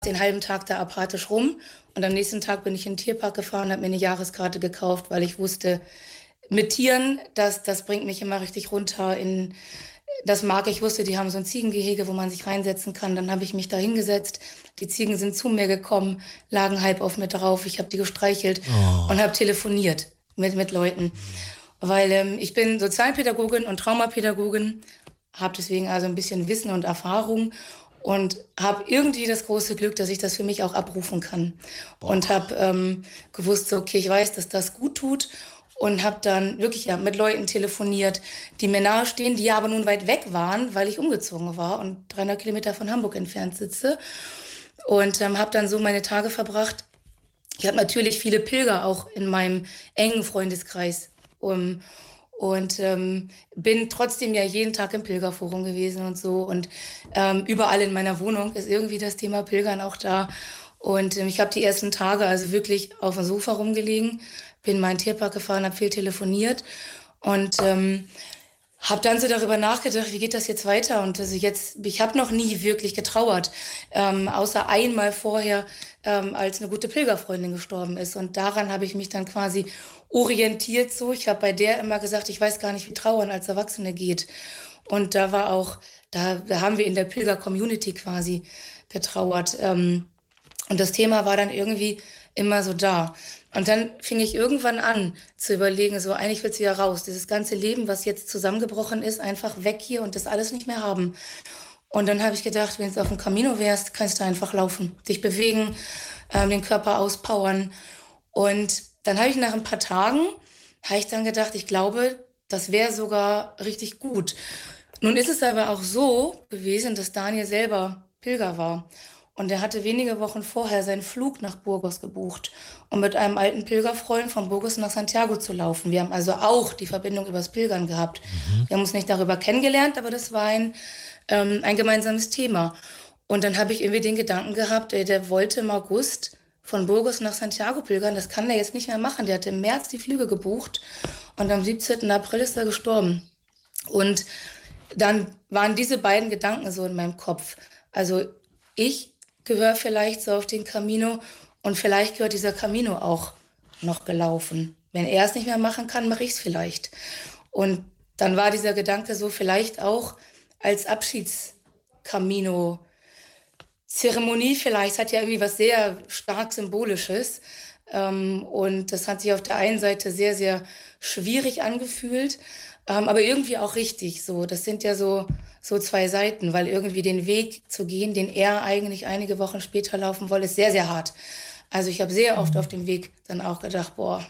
den halben Tag da apathisch rum und am nächsten Tag bin ich in den Tierpark gefahren und habe mir eine Jahreskarte gekauft, weil ich wusste, mit Tieren, das bringt mich immer richtig runter in, das mag ich, wusste, die haben so ein Ziegengehege, wo man sich reinsetzen kann. Dann habe ich mich da hingesetzt. Die Ziegen sind zu mir gekommen, lagen halb auf mir drauf. Ich habe die gestreichelt Oh. und habe telefoniert mit Leuten. Weil ich bin Sozialpädagogin und Traumapädagogin, habe deswegen also ein bisschen Wissen und Erfahrung und habe irgendwie das große Glück, dass ich das für mich auch abrufen kann. Und Boah. habe gewusst, so, okay, ich weiß, dass das gut tut und habe dann wirklich ja, mit Leuten telefoniert, die mir nahestehen, die ja aber nun weit weg waren, weil ich umgezogen war und 300 Kilometer von Hamburg entfernt sitze. Und habe dann so meine Tage verbracht. Ich habe natürlich viele Pilger auch in meinem engen Freundeskreis. Um, und bin trotzdem ja jeden Tag im Pilgerforum gewesen und so. Und überall in meiner Wohnung ist irgendwie das Thema Pilgern auch da. Und ich habe die ersten Tage also wirklich auf dem Sofa rumgelegen, bin in meinen Tierpark gefahren, habe viel telefoniert und habe dann so darüber nachgedacht, wie geht das jetzt weiter? Und also jetzt, ich habe noch nie wirklich getrauert, außer einmal vorher, als eine gute Pilgerfreundin gestorben ist. Und daran habe ich mich dann quasi orientiert so. Ich habe bei der immer gesagt, ich weiß gar nicht, wie Trauern als Erwachsene geht. Und da war auch, da haben wir in der Pilger-Community quasi getrauert. Und das Thema war dann irgendwie immer so da. Und dann fing ich irgendwann an zu überlegen, so eigentlich willst du ja raus. Dieses ganze Leben, was jetzt zusammengebrochen ist, einfach weg hier und das alles nicht mehr haben. Und dann habe ich gedacht, wenn du auf dem Camino wärst, kannst du einfach laufen, dich bewegen, den Körper auspowern. Und dann habe ich nach ein paar Tagen, habe ich dann gedacht, ich glaube, das wäre sogar richtig gut. Nun ist es aber auch so gewesen, dass Daniel selber Pilger war. Und er hatte wenige Wochen vorher seinen Flug nach Burgos gebucht, um mit einem alten Pilgerfreund von Burgos nach Santiago zu laufen. Wir haben also auch die Verbindung übers Pilgern gehabt. Mhm. Wir haben uns nicht darüber kennengelernt, aber das war ein gemeinsames Thema. Und dann habe ich irgendwie den Gedanken gehabt, ey, der wollte im August von Burgos nach Santiago pilgern. Das kann der jetzt nicht mehr machen. Der hatte im März die Flüge gebucht und am 17. April ist er gestorben. Und dann waren diese beiden Gedanken so in meinem Kopf. Also ich gehöre vielleicht so auf den Camino und vielleicht gehört dieser Camino auch noch gelaufen. Wenn er es nicht mehr machen kann, mache ich es vielleicht. Und dann war dieser Gedanke so vielleicht auch als Abschiedscamino Zeremonie vielleicht, es hat ja irgendwie was sehr stark Symbolisches. Und das hat sich auf der einen Seite sehr, sehr schwierig angefühlt, aber irgendwie auch richtig so. Das sind ja so zwei Seiten, weil irgendwie den Weg zu gehen, den er eigentlich einige Wochen später laufen wollte, ist sehr, sehr hart. Also ich habe sehr oft auf dem Weg dann auch gedacht, boah,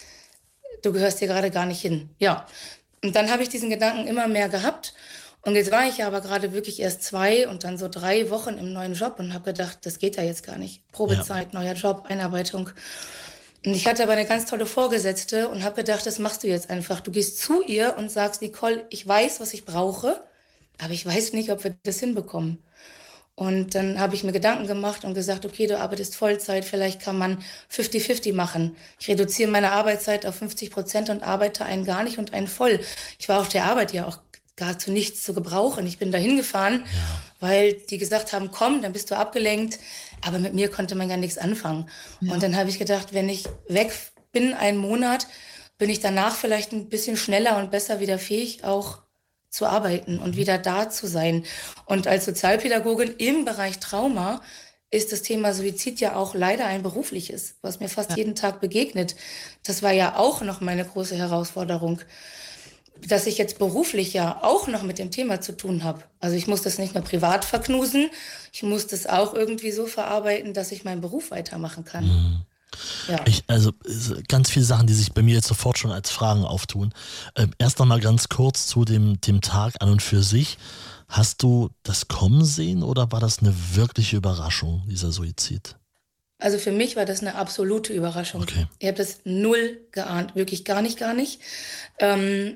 du gehörst hier gerade gar nicht hin. Ja, und dann habe ich diesen Gedanken immer mehr gehabt. Und jetzt war ich ja aber gerade wirklich erst 2 und dann so 3 Wochen im neuen Job und habe gedacht, das geht ja jetzt gar nicht. Ja. Probezeit, neuer Job, Einarbeitung. Und ich hatte aber eine ganz tolle Vorgesetzte und habe gedacht, das machst du jetzt einfach. Du gehst zu ihr und sagst, Nicole, ich weiß, was ich brauche, aber ich weiß nicht, ob wir das hinbekommen. Und dann habe ich mir Gedanken gemacht und gesagt, okay, du arbeitest Vollzeit, vielleicht kann man 50-50 machen. Ich reduziere meine Arbeitszeit auf 50% und arbeite einen gar nicht und einen voll. Ich war auf der Arbeit ja auch gar zu nichts zu gebrauchen. Ich bin da hingefahren, Ja. weil die gesagt haben, komm, dann bist du abgelenkt. Aber mit mir konnte man gar nichts anfangen. Und Ja. dann habe ich gedacht, wenn ich weg bin einen Monat, bin ich danach vielleicht ein bisschen schneller und besser wieder fähig, auch zu arbeiten und wieder da zu sein. Und als Sozialpädagogin im Bereich Trauma ist das Thema Suizid ja auch leider ein berufliches, was mir fast Ja. jeden Tag begegnet. Das war ja auch noch meine große Herausforderung, dass ich jetzt beruflich ja auch noch mit dem Thema zu tun habe. Also ich muss das nicht nur privat verknusen, ich muss das auch irgendwie so verarbeiten, dass ich meinen Beruf weitermachen kann. Mhm. Ja. Also ganz viele Sachen, die sich bei mir jetzt sofort schon als Fragen auftun. Erst noch mal ganz kurz zu dem Tag an und für sich. Hast du das kommen sehen oder war das eine wirkliche Überraschung, dieser Suizid? Also für mich war das eine absolute Überraschung. Okay. Ich habe das null geahnt, wirklich gar nicht, gar nicht. Ähm,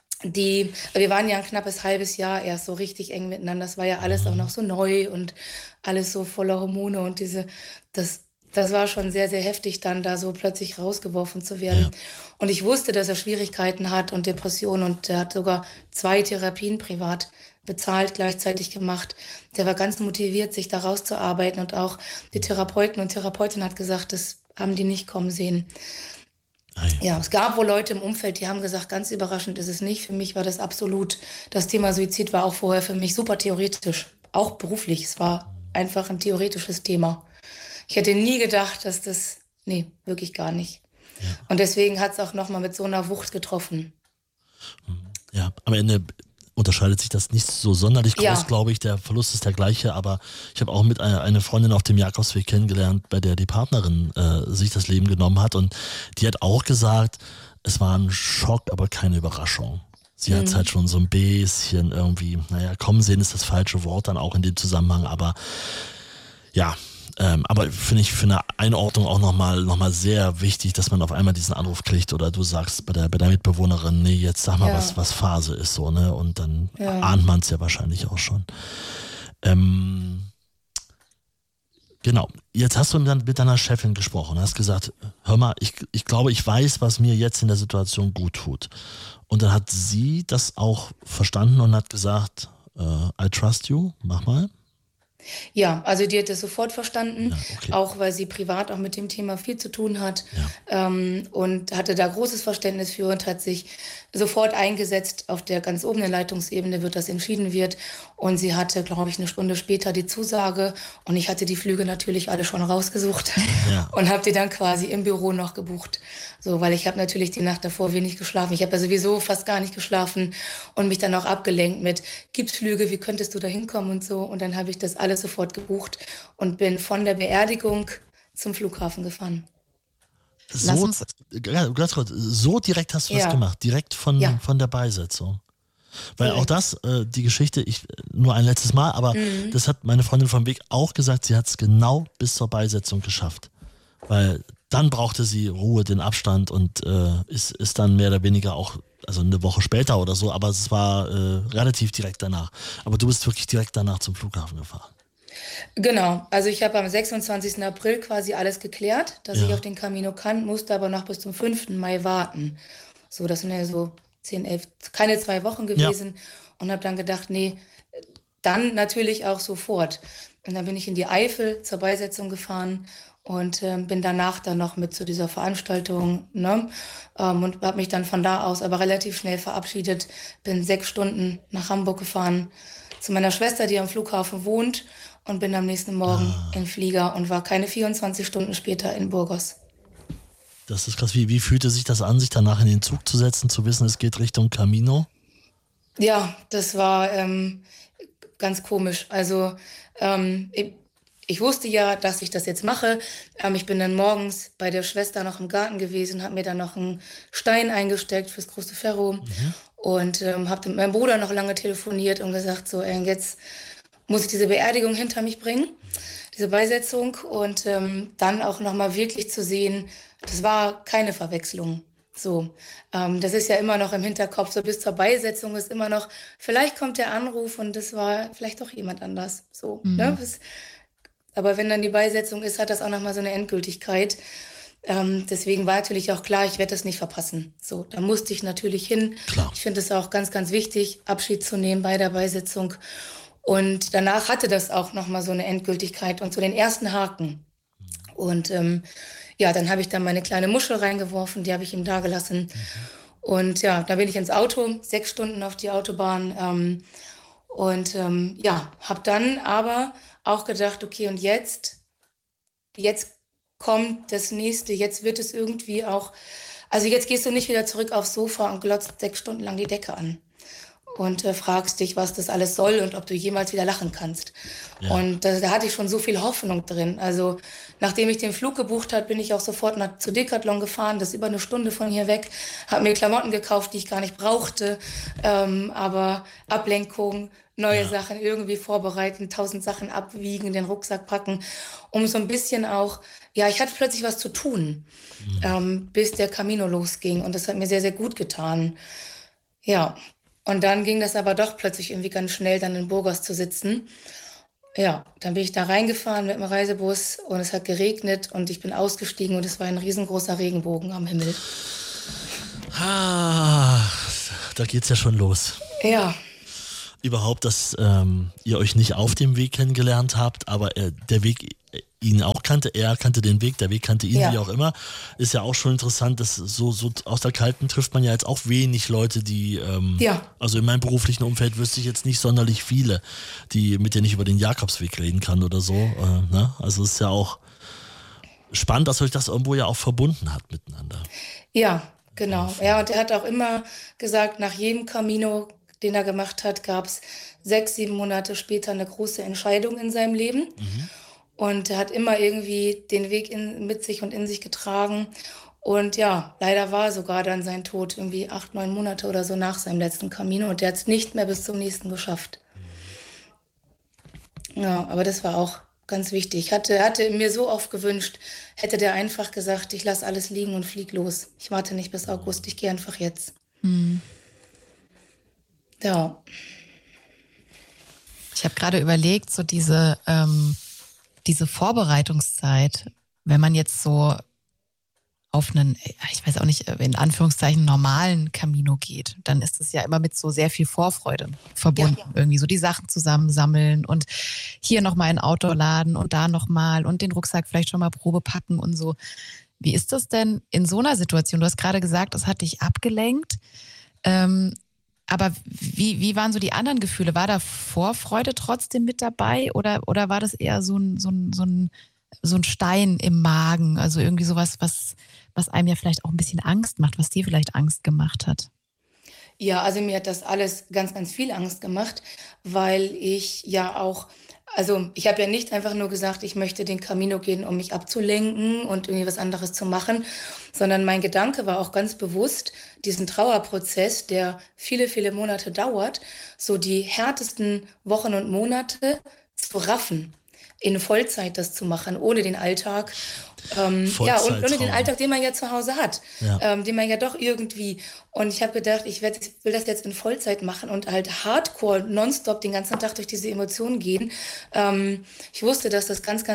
wir waren ja ein knappes halbes Jahr erst so richtig eng miteinander. Das war ja alles auch noch so neu und alles so voller Hormone und das war schon sehr, sehr heftig, dann da so plötzlich rausgeworfen zu werden. Ja. Und ich wusste, dass er Schwierigkeiten hat und Depressionen und er hat sogar 2 Therapien privat bezahlt, gleichzeitig gemacht. Der war ganz motiviert, sich da rauszuarbeiten und auch die Therapeuten und Therapeutin hat gesagt, das haben die nicht kommen sehen. Ja, es gab wohl Leute im Umfeld, die haben gesagt, ganz überraschend ist es nicht. Für mich war das absolut, das Thema Suizid war auch vorher für mich super theoretisch, auch beruflich. Es war einfach ein theoretisches Thema. Ich hätte nie gedacht, dass das, nee, wirklich gar nicht. Ja. Und deswegen hat es auch nochmal mit so einer Wucht getroffen. Ja, am Ende unterscheidet sich das nicht so sonderlich groß, Ja. glaube ich. Der Verlust ist der gleiche, aber ich habe auch mit eine Freundin auf dem Jakobsweg kennengelernt, bei der die Partnerin sich das Leben genommen hat und die hat auch gesagt, es war ein Schock, aber keine Überraschung. Sie hat es halt schon so ein bisschen irgendwie, kommen sehen ist das falsche Wort dann auch in dem Zusammenhang, aber ja, aber finde ich für eine Einordnung auch nochmal sehr wichtig, dass man auf einmal diesen Anruf kriegt oder du sagst bei der Mitbewohnerin, nee, jetzt sag mal, Ja. was Phase ist so, ne? Und dann Ja. ahnt man es ja wahrscheinlich auch schon. Genau, jetzt hast du dann mit deiner Chefin gesprochen, hast gesagt, hör mal, ich glaube, ich weiß, was mir jetzt in der Situation gut tut. Und dann hat sie das auch verstanden und hat gesagt, I trust you, mach mal. Ja, also die hat das sofort verstanden, Ja, okay. auch weil sie privat auch mit dem Thema viel zu tun hat Ja. und hatte da großes Verständnis für und hat sich sofort eingesetzt. Auf der ganz oberen Leitungsebene wird das entschieden wird. Und sie hatte, glaube ich, eine Stunde später die Zusage. Und ich hatte die Flüge natürlich alle schon rausgesucht Ja. und habe die dann quasi im Büro noch gebucht. So, weil ich habe natürlich die Nacht davor wenig geschlafen. Ich habe ja sowieso fast gar nicht geschlafen und mich dann auch abgelenkt mit, gibt's Flüge, wie könntest du da hinkommen und so. Und dann habe ich das alles sofort gebucht und bin von der Beerdigung zum Flughafen gefahren. Lass So, uns- ganz kurz, so direkt hast du das Ja. gemacht, direkt von Ja. der Beisetzung. Weil auch Direkt. das, die Geschichte, nur ein letztes Mal, aber das hat meine Freundin vom Weg auch gesagt, sie hat es genau bis zur Beisetzung geschafft. Weil dann brauchte sie Ruhe, den Abstand und ist dann mehr oder weniger auch, also eine Woche später oder so, aber es war relativ direkt danach. Aber du bist wirklich direkt danach zum Flughafen gefahren. Genau, also ich habe am 26. April quasi alles geklärt, dass Ja. ich auf den Camino kann, musste aber noch bis zum 5. Mai warten. So, das sind ja so 10, 11, keine 2 Wochen gewesen und habe dann gedacht, nee, dann natürlich auch sofort. Und dann bin ich in die Eifel zur Beisetzung gefahren und bin danach dann noch mit zu dieser Veranstaltung, ne? Und habe mich dann von da aus aber relativ schnell verabschiedet, bin 6 Stunden nach Hamburg gefahren zu meiner Schwester, die am Flughafen wohnt und bin am nächsten Morgen im Flieger und war keine 24 Stunden später in Burgos. Das ist krass. Wie fühlte sich das an, sich danach in den Zug zu setzen, zu wissen, es geht Richtung Camino? Ja, das war ganz komisch. Also ich wusste ja, dass ich das jetzt mache. Ich bin dann morgens bei der Schwester noch im Garten gewesen, habe mir dann noch einen Stein eingesteckt fürs große Ferro und habe mit meinem Bruder noch lange telefoniert und gesagt, so, jetzt muss ich diese Beerdigung hinter mich bringen, diese Beisetzung und dann auch nochmal wirklich zu sehen, das war keine Verwechslung. So, das ist ja immer noch im Hinterkopf, so bis zur Beisetzung ist immer noch, vielleicht kommt der Anruf und das war vielleicht doch jemand anders. So, ne? Aber wenn dann die Beisetzung ist, hat das auch nochmal so eine Endgültigkeit. Deswegen war natürlich auch klar, ich werde das nicht verpassen. So, da musste ich natürlich hin. Klar. Ich finde es auch ganz, ganz wichtig, Abschied zu nehmen bei der Beisetzung. Und danach hatte das auch nochmal so eine Endgültigkeit und so den ersten Haken. Und ja, dann habe ich dann meine kleine Muschel reingeworfen, die habe ich ihm da gelassen. Und ja, da bin ich ins Auto, 6 Stunden auf die Autobahn. Und ja, habe dann aber auch gedacht, okay, und jetzt kommt das Nächste, jetzt wird es irgendwie auch, also jetzt gehst du nicht wieder zurück aufs Sofa und glotzt 6 Stunden lang die Decke an und fragst dich, was das alles soll und ob du jemals wieder lachen kannst. Ja. Und da hatte ich schon so viel Hoffnung drin. Also nachdem ich den Flug gebucht habe, bin ich auch sofort zu Decathlon gefahren, das ist über eine Stunde von hier weg, habe mir Klamotten gekauft, die ich gar nicht brauchte, aber Ablenkung, neue Sachen irgendwie vorbereiten, 1000 Sachen abwiegen, den Rucksack packen, um so ein bisschen auch, ja, ich hatte plötzlich was zu tun, bis der Camino losging und das hat mir sehr, sehr gut getan. Ja, und dann ging das aber doch plötzlich irgendwie ganz schnell, dann in Burgos zu sitzen. Ja, dann bin ich da reingefahren mit dem Reisebus und es hat geregnet und ich bin ausgestiegen und es war ein riesengroßer Regenbogen am Himmel. Ah, da geht's ja schon los. Ja, überhaupt, dass ihr euch nicht auf dem Weg kennengelernt habt, aber der Weg ihn auch kannte, er kannte den Weg, der Weg kannte ihn, wie auch immer. Ist ja auch schon interessant, dass so aus der Kalten trifft man ja jetzt auch wenig Leute, die, also in meinem beruflichen Umfeld wüsste ich jetzt nicht sonderlich viele, mit denen ich über den Jakobsweg reden kann oder so. Ne? Also es ist ja auch spannend, dass euch das irgendwo ja auch verbunden hat miteinander. Ja, genau. Ja, und er hat auch immer gesagt, nach jedem Camino, den er gemacht hat, gab es 6, 7 Monate später eine große Entscheidung in seinem Leben. Und er hat immer irgendwie den Weg mit sich und in sich getragen. Und ja, leider war sogar dann sein Tod irgendwie 8, 9 Monate oder so nach seinem letzten Camino. Und der hat es nicht mehr bis zum nächsten geschafft. Ja, aber das war auch ganz wichtig. Hatte mir so oft gewünscht, hätte der einfach gesagt, ich lasse alles liegen und flieg los. Ich warte nicht bis August, ich gehe einfach jetzt. Ja. Ich habe gerade überlegt, so diese Vorbereitungszeit, wenn man jetzt so auf einen, ich weiß auch nicht, in Anführungszeichen normalen Camino geht, dann ist es ja immer mit so sehr viel Vorfreude verbunden. Ja. Irgendwie so die Sachen zusammensammeln und hier nochmal ein Auto laden und da nochmal und den Rucksack vielleicht schon mal Probe packen und so. Wie ist das denn in so einer Situation? Du hast gerade gesagt, das hat dich abgelenkt. Aber wie waren so die anderen Gefühle? War da Vorfreude trotzdem mit dabei oder war das eher so ein Stein im Magen? Also irgendwie sowas, was einem ja vielleicht auch ein bisschen Angst macht, was dir vielleicht Angst gemacht hat? Ja, also mir hat das alles ganz, ganz viel Angst gemacht, weil ich ja auch, also ich habe ja nicht einfach nur gesagt, ich möchte den Camino gehen, um mich abzulenken und irgendwie was anderes zu machen, sondern mein Gedanke war auch ganz bewusst, diesen Trauerprozess, der viele, viele Monate dauert, so die härtesten Wochen und Monate zu raffen, in Vollzeit das zu machen, ohne den Alltag. Und ohne den Alltag, den man ja zu Hause hat, den man ja doch irgendwie. Und ich habe gedacht, ich will das jetzt in Vollzeit machen und halt hardcore, nonstop den ganzen Tag durch diese Emotionen gehen. Ich wusste, dass das ganz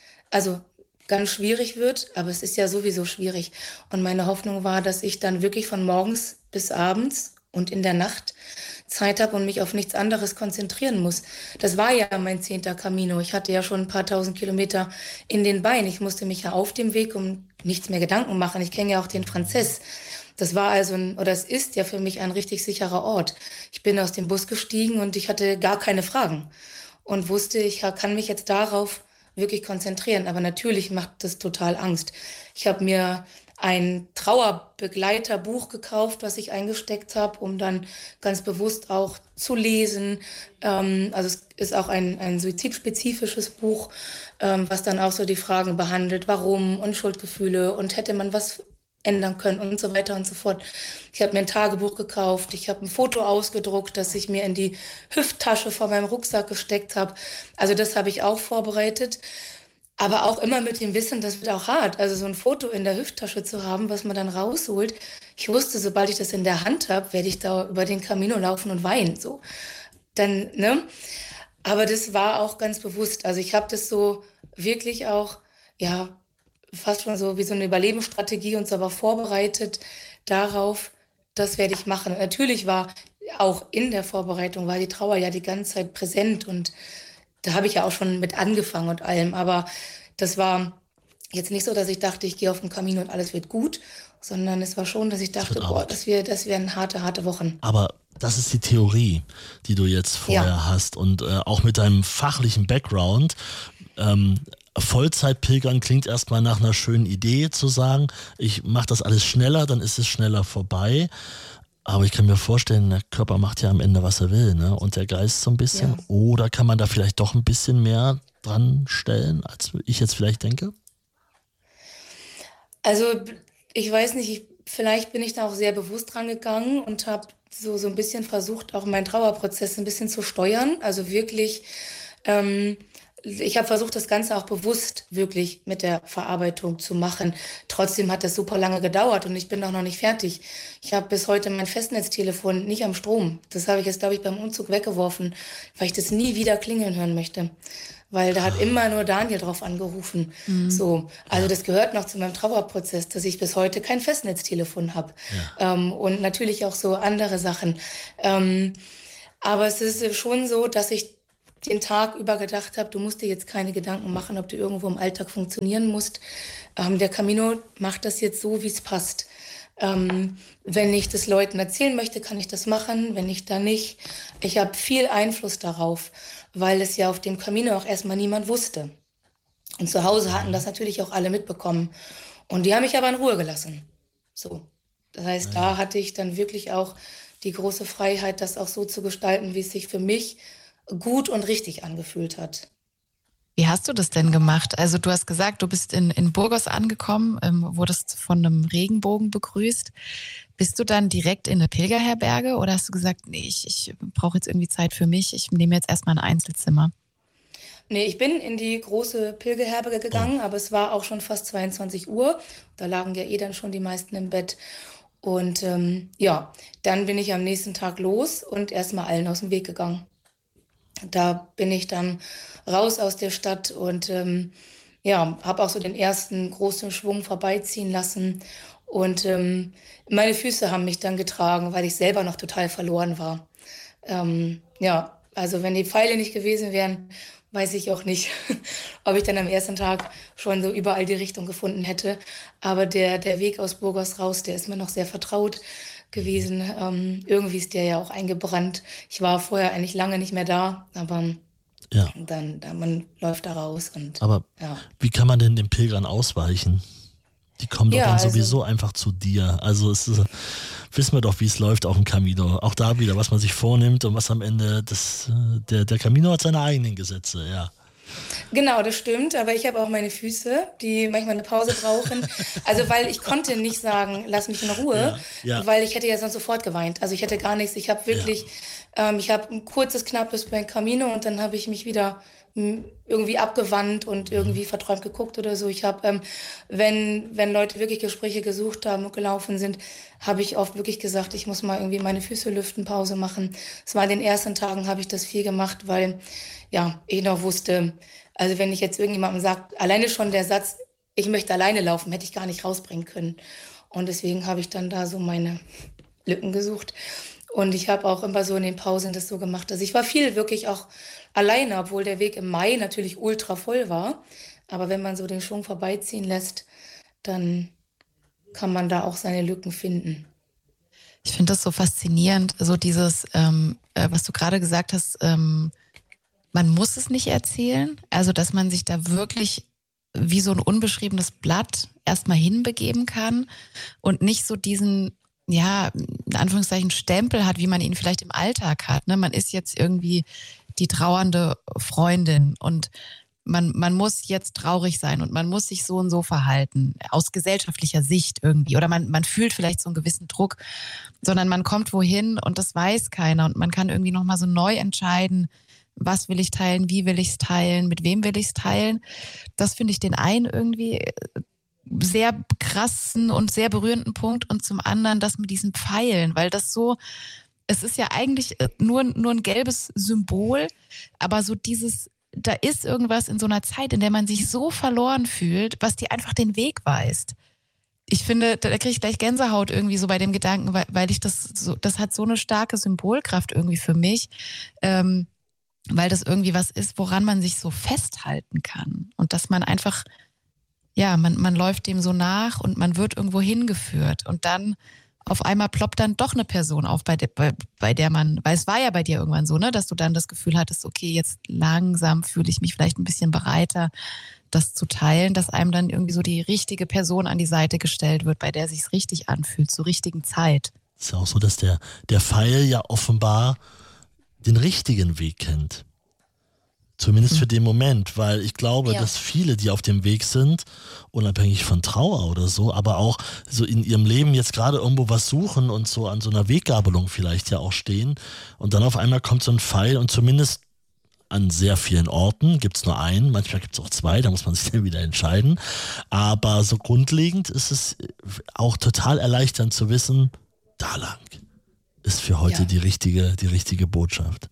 schwierig wird, aber es ist ja sowieso schwierig. Und meine Hoffnung war, dass ich dann wirklich von morgens bis abends und in der Nacht Zeit habe und mich auf nichts anderes konzentrieren muss. Das war ja mein 10. Camino. Ich hatte ja schon ein paar tausend Kilometer in den Beinen. Ich musste mich ja auf dem Weg um nichts mehr Gedanken machen. Ich kenne ja auch den Frances. Das war es ist ja für mich ein richtig sicherer Ort. Ich bin aus dem Bus gestiegen und ich hatte gar keine Fragen und wusste, ich kann mich jetzt darauf wirklich konzentrieren. Aber natürlich macht das total Angst. Ich habe mir ein Trauerbegleiterbuch gekauft, was ich eingesteckt habe, um dann ganz bewusst auch zu lesen. Also es ist auch ein suizidspezifisches Buch, was dann auch so die Fragen behandelt, warum und Schuldgefühle und hätte man was ändern können und so weiter und so fort. Ich habe mir ein Tagebuch gekauft, ich habe ein Foto ausgedruckt, das ich mir in die Hüfttasche von meinem Rucksack gesteckt habe. Also das habe ich auch vorbereitet. Aber auch immer mit dem Wissen, das wird auch hart. Also so ein Foto in der Hüfttasche zu haben, was man dann rausholt. Ich wusste, sobald ich das in der Hand habe, werde ich da über den Camino laufen und weinen. So. Dann, ne? Aber das war auch ganz bewusst. Also ich habe das so wirklich auch, ja, fast schon so wie so eine Überlebensstrategie und so aber vorbereitet darauf, das werde ich machen. Und natürlich war auch in der Vorbereitung, war die Trauer ja die ganze Zeit präsent und da habe ich ja auch schon mit angefangen und allem, aber das war jetzt nicht so, dass ich dachte, ich gehe auf den Camino und alles wird gut, sondern es war schon, dass ich dachte, das werden harte Wochen. Aber das ist die Theorie, die du jetzt vorher hast und auch mit deinem fachlichen Background. Vollzeitpilgern klingt erstmal nach einer schönen Idee zu sagen, ich mache das alles schneller, dann ist es schneller vorbei. Aber ich kann mir vorstellen, der Körper macht ja am Ende, was er will, ne? Und der Geist so ein bisschen. Ja. Oder kann man da vielleicht doch ein bisschen mehr dran stellen, als ich jetzt vielleicht denke? Also ich weiß nicht, vielleicht bin ich da auch sehr bewusst dran gegangen und habe so ein bisschen versucht, auch meinen Trauerprozess ein bisschen zu steuern. Also wirklich, ich habe versucht, das Ganze auch bewusst wirklich mit der Verarbeitung zu machen. Trotzdem hat das super lange gedauert und ich bin auch noch nicht fertig. Ich habe bis heute mein Festnetztelefon nicht am Strom. Das habe ich jetzt, glaube ich, beim Umzug weggeworfen, weil ich das nie wieder klingeln hören möchte. Weil da hat immer nur Daniel drauf angerufen. So, also das gehört noch zu meinem Trauerprozess, dass ich bis heute kein Festnetztelefon habe. Ja. Und natürlich auch so andere Sachen. Aber es ist schon so, dass ich den Tag über gedacht habe, du musst dir jetzt keine Gedanken machen, ob du irgendwo im Alltag funktionieren musst. Der Camino macht das jetzt so, wie es passt. Wenn ich das Leuten erzählen möchte, kann ich das machen. Wenn nicht, dann nicht. Ich habe viel Einfluss darauf, weil es ja auf dem Camino auch erstmal niemand wusste. Und zu Hause hatten das natürlich auch alle mitbekommen. Und die haben mich aber in Ruhe gelassen. So. Das heißt, da hatte ich dann wirklich auch die große Freiheit, das auch so zu gestalten, wie es sich für mich gut und richtig angefühlt hat. Wie hast du das denn gemacht? Also du hast gesagt, du bist in Burgos angekommen, wurdest von einem Regenbogen begrüßt. Bist du dann direkt in eine Pilgerherberge oder hast du gesagt, nee, ich brauche jetzt irgendwie Zeit für mich, ich nehme jetzt erstmal ein Einzelzimmer? Nee, ich bin in die große Pilgerherberge gegangen, aber es war auch schon fast 22 Uhr. Da lagen ja dann schon die meisten im Bett. Und ja, dann bin ich am nächsten Tag los und erstmal allen aus dem Weg gegangen. Da bin ich dann raus aus der Stadt und ja, habe auch so den ersten großen Schwung vorbeiziehen lassen. Und meine Füße haben mich dann getragen, weil ich selber noch total verloren war. Ja, also wenn die Pfeile nicht gewesen wären, weiß ich auch nicht, ob ich dann am ersten Tag schon so überall die Richtung gefunden hätte. Aber der Weg aus Burgos raus, der ist mir noch sehr vertraut gewesen. Irgendwie ist der ja auch eingebrannt. Ich war vorher eigentlich lange nicht mehr da, aber Ja. man läuft da raus und Aber ja. wie kann man denn den Pilgern ausweichen? Die kommen doch Ja, dann also- sowieso einfach zu dir. Also wissen wir doch, wie es läuft auf dem Camino. Auch da wieder, was man sich vornimmt und was am Ende, der Camino hat seine eigenen Gesetze, ja. Genau, das stimmt, aber ich habe auch meine Füße, die manchmal eine Pause brauchen. Also weil ich konnte nicht sagen, lass mich in Ruhe, Ja. weil ich hätte ja sonst sofort geweint. Also ich hätte gar nichts. Ich habe wirklich, ich habe ein kurzes, knappes Buen Camino und dann habe ich mich wieder irgendwie abgewandt und irgendwie verträumt geguckt oder so. Ich habe, wenn Leute wirklich Gespräche gesucht haben und gelaufen sind, habe ich oft wirklich gesagt, ich muss mal irgendwie meine Füße lüften, Pause machen. Es war in den ersten Tagen, habe ich das viel gemacht, weil ja, ich noch wusste, also wenn ich jetzt irgendjemandem sage, alleine schon der Satz, ich möchte alleine laufen, hätte ich gar nicht rausbringen können. Und deswegen habe ich dann da so meine Lücken gesucht. Und ich habe auch immer so in den Pausen das so gemacht. Also ich war viel wirklich auch alleine, obwohl der Weg im Mai natürlich ultra voll war. Aber wenn man so den Schwung vorbeiziehen lässt, dann kann man da auch seine Lücken finden. Ich finde das so faszinierend, so dieses, was du gerade gesagt hast, man muss es nicht erzählen, also dass man sich da wirklich wie so ein unbeschriebenes Blatt erstmal hinbegeben kann und nicht so diesen, ja, in Anführungszeichen Stempel hat, wie man ihn vielleicht im Alltag hat. Ne? Man ist jetzt irgendwie die trauernde Freundin und man muss jetzt traurig sein und man muss sich so und so verhalten, aus gesellschaftlicher Sicht irgendwie. Oder man fühlt vielleicht so einen gewissen Druck, sondern man kommt wohin und das weiß keiner und man kann irgendwie nochmal so neu entscheiden, was will ich teilen, wie will ich es teilen, mit wem will ich es teilen. Das finde ich den einen irgendwie sehr krassen und sehr berührenden Punkt und zum anderen das mit diesen Pfeilen, weil das so, es ist ja eigentlich nur ein gelbes Symbol, aber so dieses, da ist irgendwas in so einer Zeit, in der man sich so verloren fühlt, was dir einfach den Weg weist. Ich finde, da kriege ich gleich Gänsehaut irgendwie so bei dem Gedanken, weil ich das hat so eine starke Symbolkraft irgendwie für mich, weil das irgendwie was ist, woran man sich so festhalten kann und dass man einfach, ja, man läuft dem so nach und man wird irgendwo hingeführt und dann auf einmal ploppt dann doch eine Person auf, bei der man, weil es war ja bei dir irgendwann so, ne, dass du dann das Gefühl hattest, okay, jetzt langsam fühle ich mich vielleicht ein bisschen bereiter, das zu teilen, dass einem dann irgendwie so die richtige Person an die Seite gestellt wird, bei der sich's richtig anfühlt, zur richtigen Zeit. Ist ja auch so, dass der Pfeil ja offenbar den richtigen Weg kennt. Zumindest für den Moment, weil ich glaube, dass viele, die auf dem Weg sind, unabhängig von Trauer oder so, aber auch so in ihrem Leben jetzt gerade irgendwo was suchen und so an so einer Weggabelung vielleicht ja auch stehen und dann auf einmal kommt so ein Pfeil und zumindest an sehr vielen Orten gibt es nur einen, manchmal gibt es auch zwei, da muss man sich dann wieder entscheiden, aber so grundlegend ist es auch total erleichternd zu wissen, da lang ist für heute die richtige Botschaft.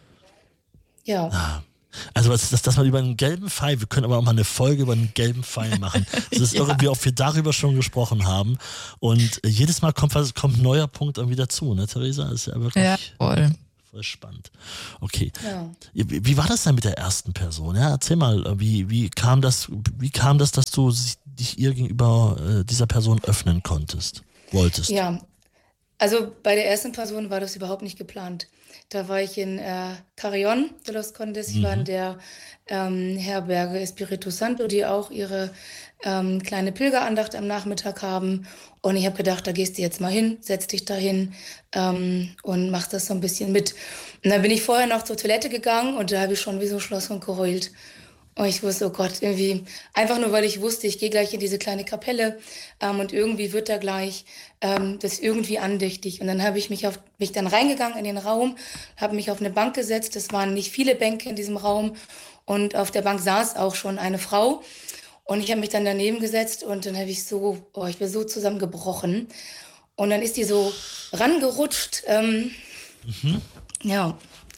Ja. Also was ist das, dass man über einen gelben Pfeil, wir können aber auch mal eine Folge über einen gelben Pfeil machen. Das ist irgendwie, ob wir darüber schon gesprochen haben. Und jedes Mal kommt ein neuer Punkt irgendwie dazu, ne, Theresa? Das ist ja wirklich Ja, voll. Voll spannend. Okay. Ja. Wie war das dann mit der ersten Person? Ja, erzähl mal, wie kam das, dass du dich ihr gegenüber dieser Person öffnen wolltest? Ja, also bei der ersten Person war das überhaupt nicht geplant. Da war ich in Carrión de los Condes. Ich war in Mhm. der Herberge Espíritu Santo, die auch ihre kleine Pilgerandacht am Nachmittag haben. Und ich habe gedacht, da gehst du jetzt mal hin, setz dich da hin und machst das so ein bisschen mit. Und dann bin ich vorher noch zur Toilette gegangen und da habe ich schon wie so ein Schlosshund geheult. Und ich wusste, oh Gott, irgendwie, einfach nur, weil ich wusste, ich gehe gleich in diese kleine Kapelle und irgendwie wird da gleich das irgendwie andächtig. Und dann habe ich mich dann reingegangen in den Raum, habe mich auf eine Bank gesetzt. Es waren nicht viele Bänke in diesem Raum und auf der Bank saß auch schon eine Frau. Und ich habe mich dann daneben gesetzt und dann habe ich ich bin so zusammengebrochen. Und dann ist die so rangerutscht. Mhm. Ja,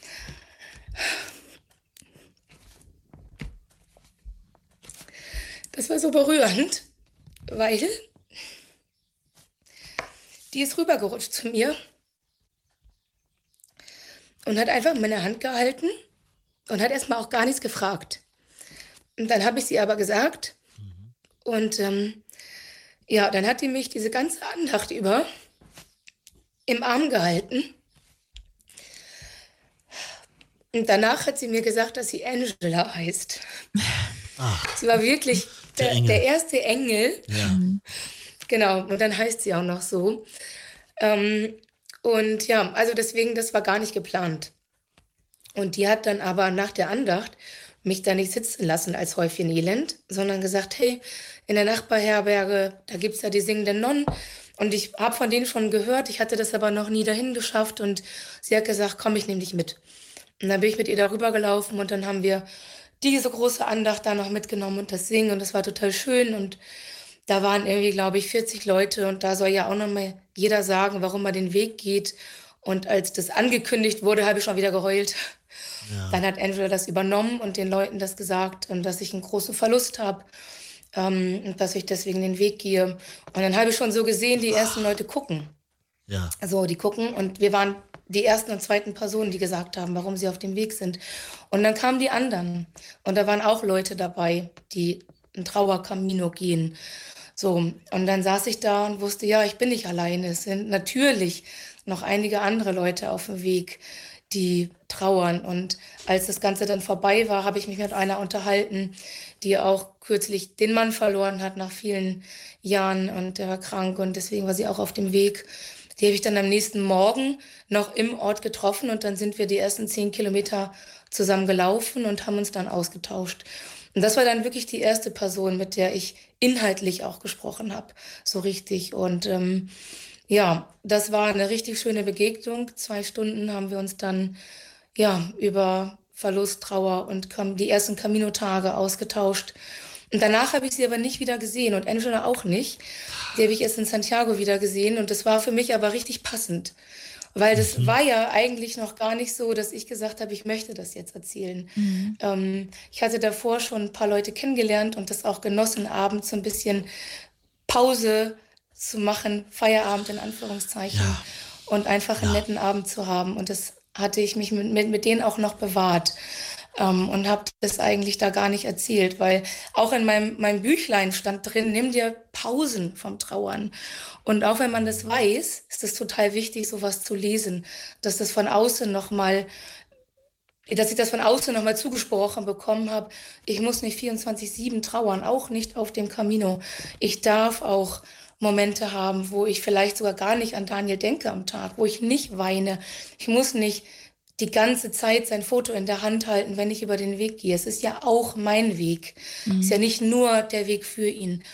das war so berührend, weil die ist rübergerutscht zu mir und hat einfach meine Hand gehalten und hat erstmal auch gar nichts gefragt. Und dann habe ich sie aber gesagt und ja, dann hat die mich diese ganze Andacht über im Arm gehalten. Und danach hat sie mir gesagt, dass sie Angela heißt. Ach, Sie war wirklich der Engel. der erste Engel. Ja. Genau, und dann heißt sie auch noch so. Und ja, also deswegen, das war gar nicht geplant. Und die hat dann aber nach der Andacht mich da nicht sitzen lassen als Häufchen Elend, sondern gesagt, hey, in der Nachbarherberge, da gibt es ja die singenden Nonnen. Und ich habe von denen schon gehört, ich hatte das aber noch nie dahin geschafft. Und sie hat gesagt, komm, ich nehme dich mit. Und dann bin ich mit ihr darüber gelaufen und dann haben wir diese große Andacht da noch mitgenommen und das Singen und das war total schön und da waren irgendwie, glaube ich, 40 Leute und da soll ja auch noch mal jeder sagen, warum er den Weg geht. Und als das angekündigt wurde, habe ich schon wieder geheult. Ja. Dann hat Angela das übernommen und den Leuten das gesagt, dass ich einen großen Verlust habe und dass ich deswegen den Weg gehe. Und dann habe ich schon so gesehen, die ersten Leute gucken. Ja. Also die gucken und wir waren die ersten und zweiten Personen, die gesagt haben, warum sie auf dem Weg sind. Und dann kamen die anderen und da waren auch Leute dabei, die einen Trauercamino gehen. So, und dann saß ich da und wusste, ja, ich bin nicht alleine. Es sind natürlich noch einige andere Leute auf dem Weg, die trauern. Und als das Ganze dann vorbei war, habe ich mich mit einer unterhalten, die auch kürzlich den Mann verloren hat nach vielen Jahren und der war krank und deswegen war sie auch auf dem Weg. Die habe ich dann am nächsten Morgen noch im Ort getroffen und dann sind wir die ersten 10 Kilometer zusammen gelaufen und haben uns dann ausgetauscht. Und das war dann wirklich die erste Person, mit der ich inhaltlich auch gesprochen habe, so richtig. Und ja, das war eine richtig schöne Begegnung. 2 Stunden haben wir uns dann ja über Verlust, Trauer und die ersten Camino-Tage ausgetauscht. Und danach habe ich sie aber nicht wieder gesehen und Angela auch nicht. Die habe ich erst in Santiago wieder gesehen und das war für mich aber richtig passend. Weil das war ja eigentlich noch gar nicht so, dass ich gesagt habe, ich möchte das jetzt erzählen. Ich hatte davor schon ein paar Leute kennengelernt und das auch genossen, abends so ein bisschen Pause zu machen, Feierabend in Anführungszeichen, Ja. und einfach einen Ja. netten Abend zu haben. Und das hatte ich mich mit denen auch noch bewahrt. Und habe das eigentlich da gar nicht erzählt, weil auch in meinem Büchlein stand drin, nimm dir Pausen vom Trauern. Und auch wenn man das weiß, ist es total wichtig, sowas zu lesen, dass das von außen nochmal, dass ich das von außen nochmal zugesprochen bekommen habe. Ich muss nicht 24/7 trauern, auch nicht auf dem Camino. Ich darf auch Momente haben, wo ich vielleicht sogar gar nicht an Daniel denke am Tag, wo ich nicht weine. Ich muss nicht die ganze Zeit sein Foto in der Hand halten, wenn ich über den Weg gehe. Es ist ja auch mein Weg. Es ist ja nicht nur der Weg für ihn.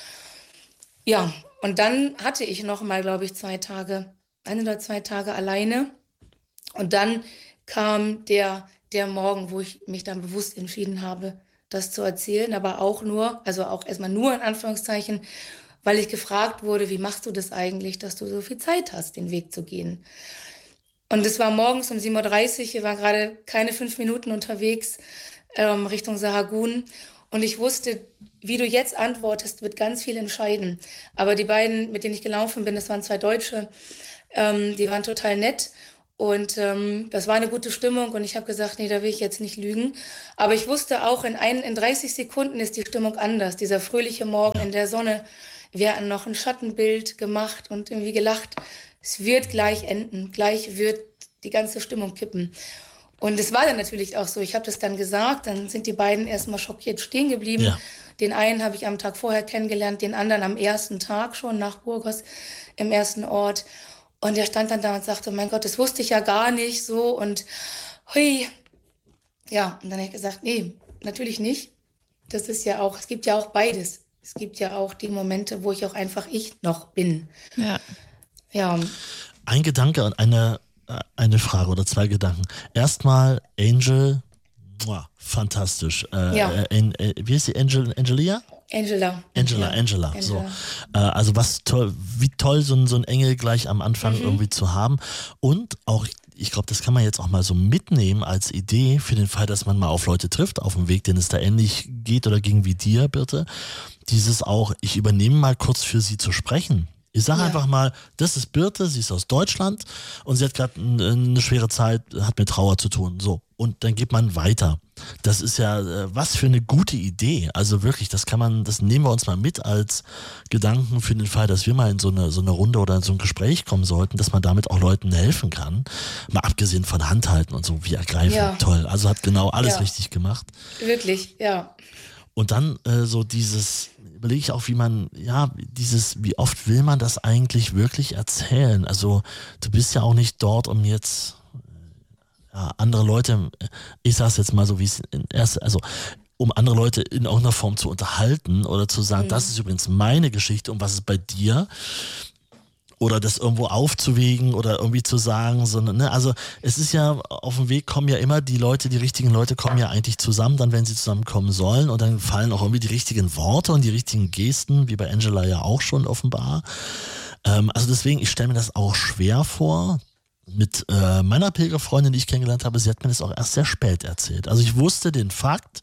Ja, und dann hatte ich noch mal, glaube ich, 2 Tage, 1 oder 2 Tage alleine. Und dann kam der Morgen, wo ich mich dann bewusst entschieden habe, das zu erzählen, aber auch nur, also auch erstmal nur in Anführungszeichen, weil ich gefragt wurde, wie machst du das eigentlich, dass du so viel Zeit hast, den Weg zu gehen? Und es war morgens um 7:30 Uhr, wir waren gerade keine 5 Minuten unterwegs Richtung Sahagún. Und ich wusste, wie du jetzt antwortest, wird ganz viel entscheiden. Aber die beiden, mit denen ich gelaufen bin, das waren 2 Deutsche, die waren total nett. Und das war eine gute Stimmung und ich habe gesagt, nee, da will ich jetzt nicht lügen. Aber ich wusste auch, in 30 Sekunden ist die Stimmung anders. Dieser fröhliche Morgen in der Sonne. Wir hatten noch ein Schattenbild gemacht und irgendwie gelacht. Es wird gleich enden, gleich wird die ganze Stimmung kippen. Und es war dann natürlich auch so, ich habe das dann gesagt, dann sind die beiden erstmal schockiert stehen geblieben. Ja. Den einen habe ich am Tag vorher kennengelernt, den anderen am ersten Tag schon nach Burgos im ersten Ort. Und der stand dann da und sagte, mein Gott, das wusste ich ja gar nicht so und hui. Ja, und dann habe ich gesagt, nee, natürlich nicht. Das ist ja auch, es gibt ja auch beides. Es gibt ja auch die Momente, wo ich auch einfach ich noch bin. Ja. Ja, Ein Gedanke und eine Frage oder zwei Gedanken. Erstmal Angel, fantastisch. Ja. Wie ist sie? Angelia? Angela. Angela. So. Also wie toll so ein Engel gleich am Anfang irgendwie zu haben. Und auch, ich glaube, das kann man jetzt auch mal so mitnehmen als Idee für den Fall, dass man mal auf Leute trifft, auf dem Weg, den es da ähnlich geht oder ging wie dir, Birte. Dieses auch, ich übernehme mal kurz für sie zu sprechen. Ich sage einfach mal, das ist Birte, sie ist aus Deutschland und sie hat gerade eine schwere Zeit, hat mit Trauer zu tun. So. Und dann geht man weiter. Das ist ja was für eine gute Idee. Also wirklich, das nehmen wir uns mal mit als Gedanken für den Fall, dass wir mal in so eine Runde oder in so ein Gespräch kommen sollten, dass man damit auch Leuten helfen kann. Mal abgesehen von Handhalten und so, wie ergreifend. Ja. Toll. Also hat genau alles richtig gemacht. Wirklich, ja. Und dann so überlege ich auch, wie oft will man das eigentlich wirklich erzählen? Also du bist ja auch nicht dort, um jetzt andere Leute, ich sage es jetzt mal so, wie es um andere Leute in irgendeiner Form zu unterhalten oder zu sagen, das ist übrigens meine Geschichte und was ist bei dir? Oder das irgendwo aufzuwägen oder irgendwie zu sagen, sondern, ne, also es ist ja, auf dem Weg kommen ja immer die richtigen Leute kommen ja eigentlich zusammen, dann wenn sie zusammenkommen sollen und dann fallen auch irgendwie die richtigen Worte und die richtigen Gesten, wie bei Angela ja auch schon offenbar. Also deswegen, ich stelle mir das auch schwer vor. Mit meiner Pilgerfreundin, die ich kennengelernt habe, sie hat mir das auch erst sehr spät erzählt. Also ich wusste den Fakt,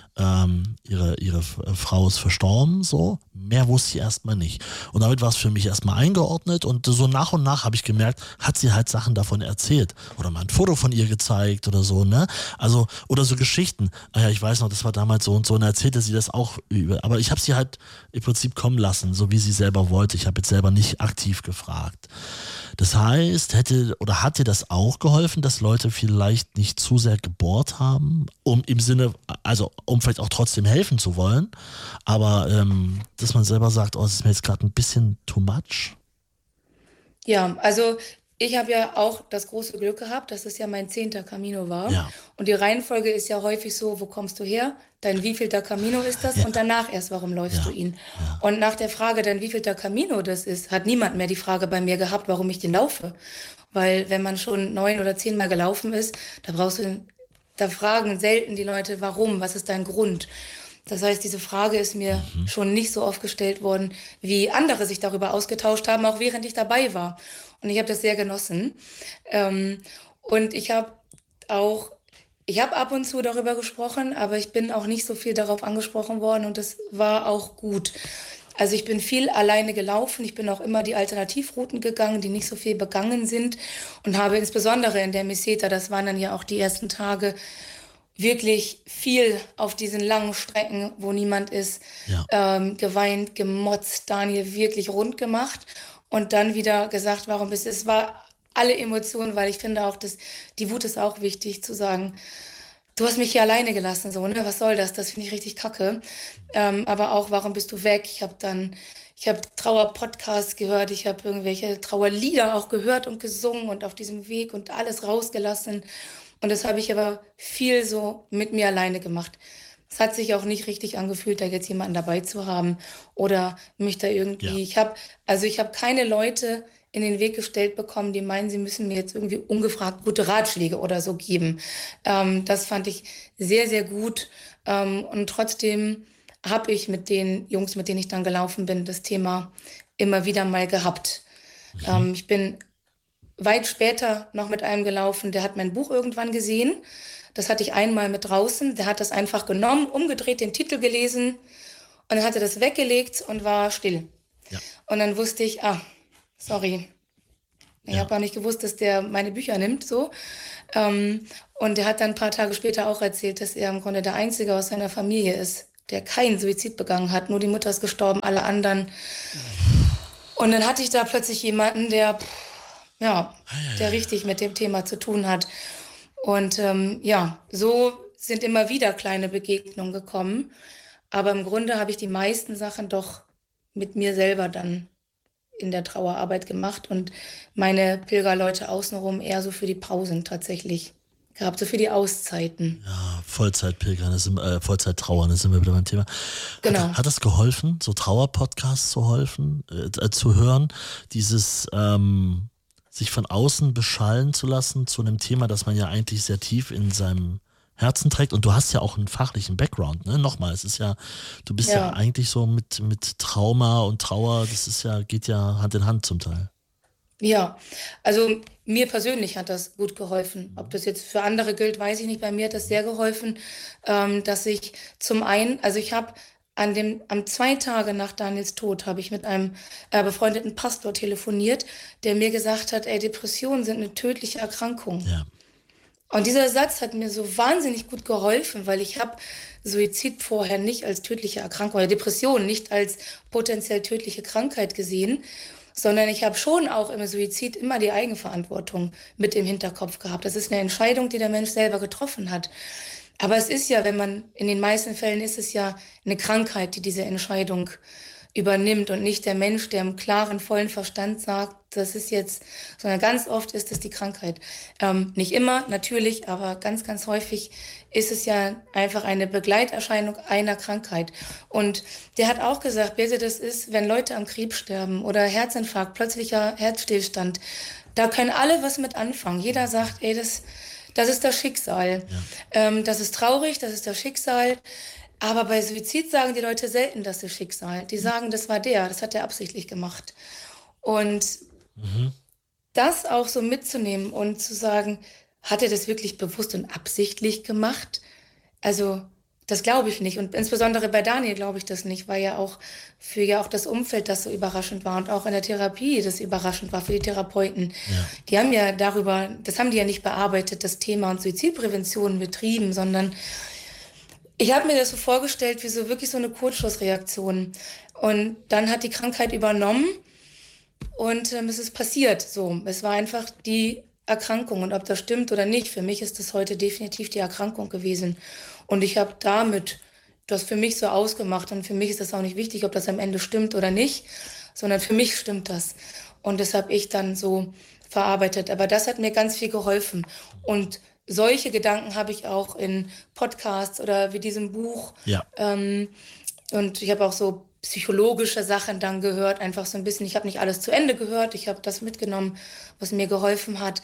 ihre Frau ist verstorben, so. Mehr wusste ich erstmal nicht. Und damit war es für mich erstmal eingeordnet und so nach und nach habe ich gemerkt, hat sie halt Sachen davon erzählt. Oder mal ein Foto von ihr gezeigt oder so, ne? Also, oder so Geschichten. Ah ja, ich weiß noch, das war damals so und so und erzählte sie das auch über. Aber ich habe sie halt im Prinzip kommen lassen, so wie sie selber wollte. Ich habe jetzt selber nicht aktiv gefragt. Das heißt, hat dir das auch geholfen, dass Leute vielleicht nicht zu sehr gebohrt haben, um vielleicht auch trotzdem helfen zu wollen, aber dass man selber sagt, oh, das ist mir jetzt gerade ein bisschen too much? Ja, also ich habe ja auch das große Glück gehabt, dass es ja mein 10. Camino war. Ja. Und die Reihenfolge ist ja häufig so, wo kommst du her? Dein wievielter Camino ist das? Ja. Und danach erst, warum läufst du ihn? Ja. Und nach der Frage, dein wievielter Camino das ist, hat niemand mehr die Frage bei mir gehabt, warum ich den laufe. Weil wenn man schon 9 oder 10 Mal gelaufen ist, da fragen selten die Leute, warum, was ist dein Grund? Das heißt, diese Frage ist mir schon nicht so oft gestellt worden, wie andere sich darüber ausgetauscht haben, auch während ich dabei war. Und ich habe das sehr genossen. Und ich habe ab und zu darüber gesprochen, aber ich bin auch nicht so viel darauf angesprochen worden und das war auch gut. Also ich bin viel alleine gelaufen, ich bin auch immer die Alternativrouten gegangen, die nicht so viel begangen sind und habe insbesondere in der Meseta, das waren dann ja auch die ersten Tage, wirklich viel auf diesen langen Strecken, wo niemand ist, geweint, gemotzt, Daniel wirklich rund gemacht und dann wieder gesagt, warum bist du, es war alle Emotionen, weil ich finde auch, dass die Wut ist auch wichtig zu sagen, du hast mich hier alleine gelassen, so, ne, was soll das, das finde ich richtig kacke, aber auch, warum bist du weg, ich habe Trauerpodcasts gehört, ich habe irgendwelche Trauerlieder auch gehört und gesungen und auf diesem Weg und alles rausgelassen. Und das habe ich aber viel so mit mir alleine gemacht. Es hat sich auch nicht richtig angefühlt, da jetzt jemanden dabei zu haben oder mich da irgendwie. Ich habe keine Leute in den Weg gestellt bekommen, die meinen, sie müssen mir jetzt irgendwie ungefragt gute Ratschläge oder so geben. Das fand ich sehr, sehr gut. Und trotzdem habe ich mit den Jungs, mit denen ich dann gelaufen bin, das Thema immer wieder mal gehabt. Ich bin weit später noch mit einem gelaufen, der hat mein Buch irgendwann gesehen. Das hatte ich einmal mit draußen. Der hat das einfach genommen, umgedreht, den Titel gelesen und dann hat er das weggelegt und war still. Ja. Und dann wusste ich, sorry, Ich habe auch nicht gewusst, dass der meine Bücher nimmt, so. Und der hat dann ein paar Tage später auch erzählt, dass er im Grunde der Einzige aus seiner Familie ist, der keinen Suizid begangen hat. Nur die Mutter ist gestorben, alle anderen. Und dann hatte ich da plötzlich jemanden, der richtig mit dem Thema zu tun hat. Und so sind immer wieder kleine Begegnungen gekommen. Aber im Grunde habe ich die meisten Sachen doch mit mir selber dann in der Trauerarbeit gemacht und meine Pilgerleute außenrum eher so für die Pausen tatsächlich gehabt, so für die Auszeiten. Ja, Vollzeitpilgern, Vollzeittrauern, das sind wir wieder beim Thema. Genau. Hat das geholfen, so Trauerpodcasts zu hören, dieses sich von außen beschallen zu lassen zu einem Thema, das man ja eigentlich sehr tief in seinem Herzen trägt, und du hast ja auch einen fachlichen Background, ne? Nochmal, du bist ja eigentlich so mit Trauma und Trauer, geht ja Hand in Hand zum Teil. Ja, also mir persönlich hat das gut geholfen. Ob das jetzt für andere gilt, weiß ich nicht. Bei mir hat das sehr geholfen, dass ich zum einen, also ich habe am 2 Tage nach Daniels Tod habe ich mit einem befreundeten Pastor telefoniert, der mir gesagt hat, Depressionen sind eine tödliche Erkrankung. Ja. Und dieser Satz hat mir so wahnsinnig gut geholfen, weil ich habe Suizid vorher nicht als tödliche Erkrankung oder Depression nicht als potenziell tödliche Krankheit gesehen, sondern ich habe schon auch im Suizid immer die Eigenverantwortung mit im Hinterkopf gehabt. Das ist eine Entscheidung, die der Mensch selber getroffen hat. Aber es ist ja, in den meisten Fällen ist es ja eine Krankheit, die diese Entscheidung übernimmt und nicht der Mensch, der im klaren, vollen Verstand sagt, das ist jetzt, sondern ganz oft ist es die Krankheit. Nicht immer, natürlich, aber ganz, ganz häufig ist es ja einfach eine Begleiterscheinung einer Krankheit. Und der hat auch gesagt, Birte, das ist, wenn Leute am Krebs sterben oder Herzinfarkt, plötzlicher Herzstillstand, da können alle was mit anfangen. Jeder sagt, das ist das Schicksal. Ja. Das ist traurig, das ist das Schicksal. Aber bei Suizid sagen die Leute selten, das ist Schicksal. Die sagen, das hat er absichtlich gemacht. Und das auch so mitzunehmen und zu sagen, hat er das wirklich bewusst und absichtlich gemacht? Also das glaube ich nicht. Und insbesondere bei Daniel glaube ich das nicht, weil auch das Umfeld das so überraschend war und auch in der Therapie das überraschend war für die Therapeuten. Ja. Die haben ja das haben die ja nicht bearbeitet, das Thema und Suizidprävention betrieben, sondern ich habe mir das so vorgestellt, wie so wirklich so eine Kurzschlussreaktion. Und dann hat die Krankheit übernommen und es ist passiert. So, es war einfach die Erkrankung. Und ob das stimmt oder nicht, für mich ist das heute definitiv die Erkrankung gewesen. Und ich habe damit das für mich so ausgemacht. Und für mich ist das auch nicht wichtig, ob das am Ende stimmt oder nicht, sondern für mich stimmt das. Und das habe ich dann so verarbeitet. Aber das hat mir ganz viel geholfen. Und solche Gedanken habe ich auch in Podcasts oder wie diesem Buch. Ja. Und ich habe auch so psychologische Sachen dann gehört, einfach so ein bisschen. Ich habe nicht alles zu Ende gehört, ich habe das mitgenommen, was mir geholfen hat.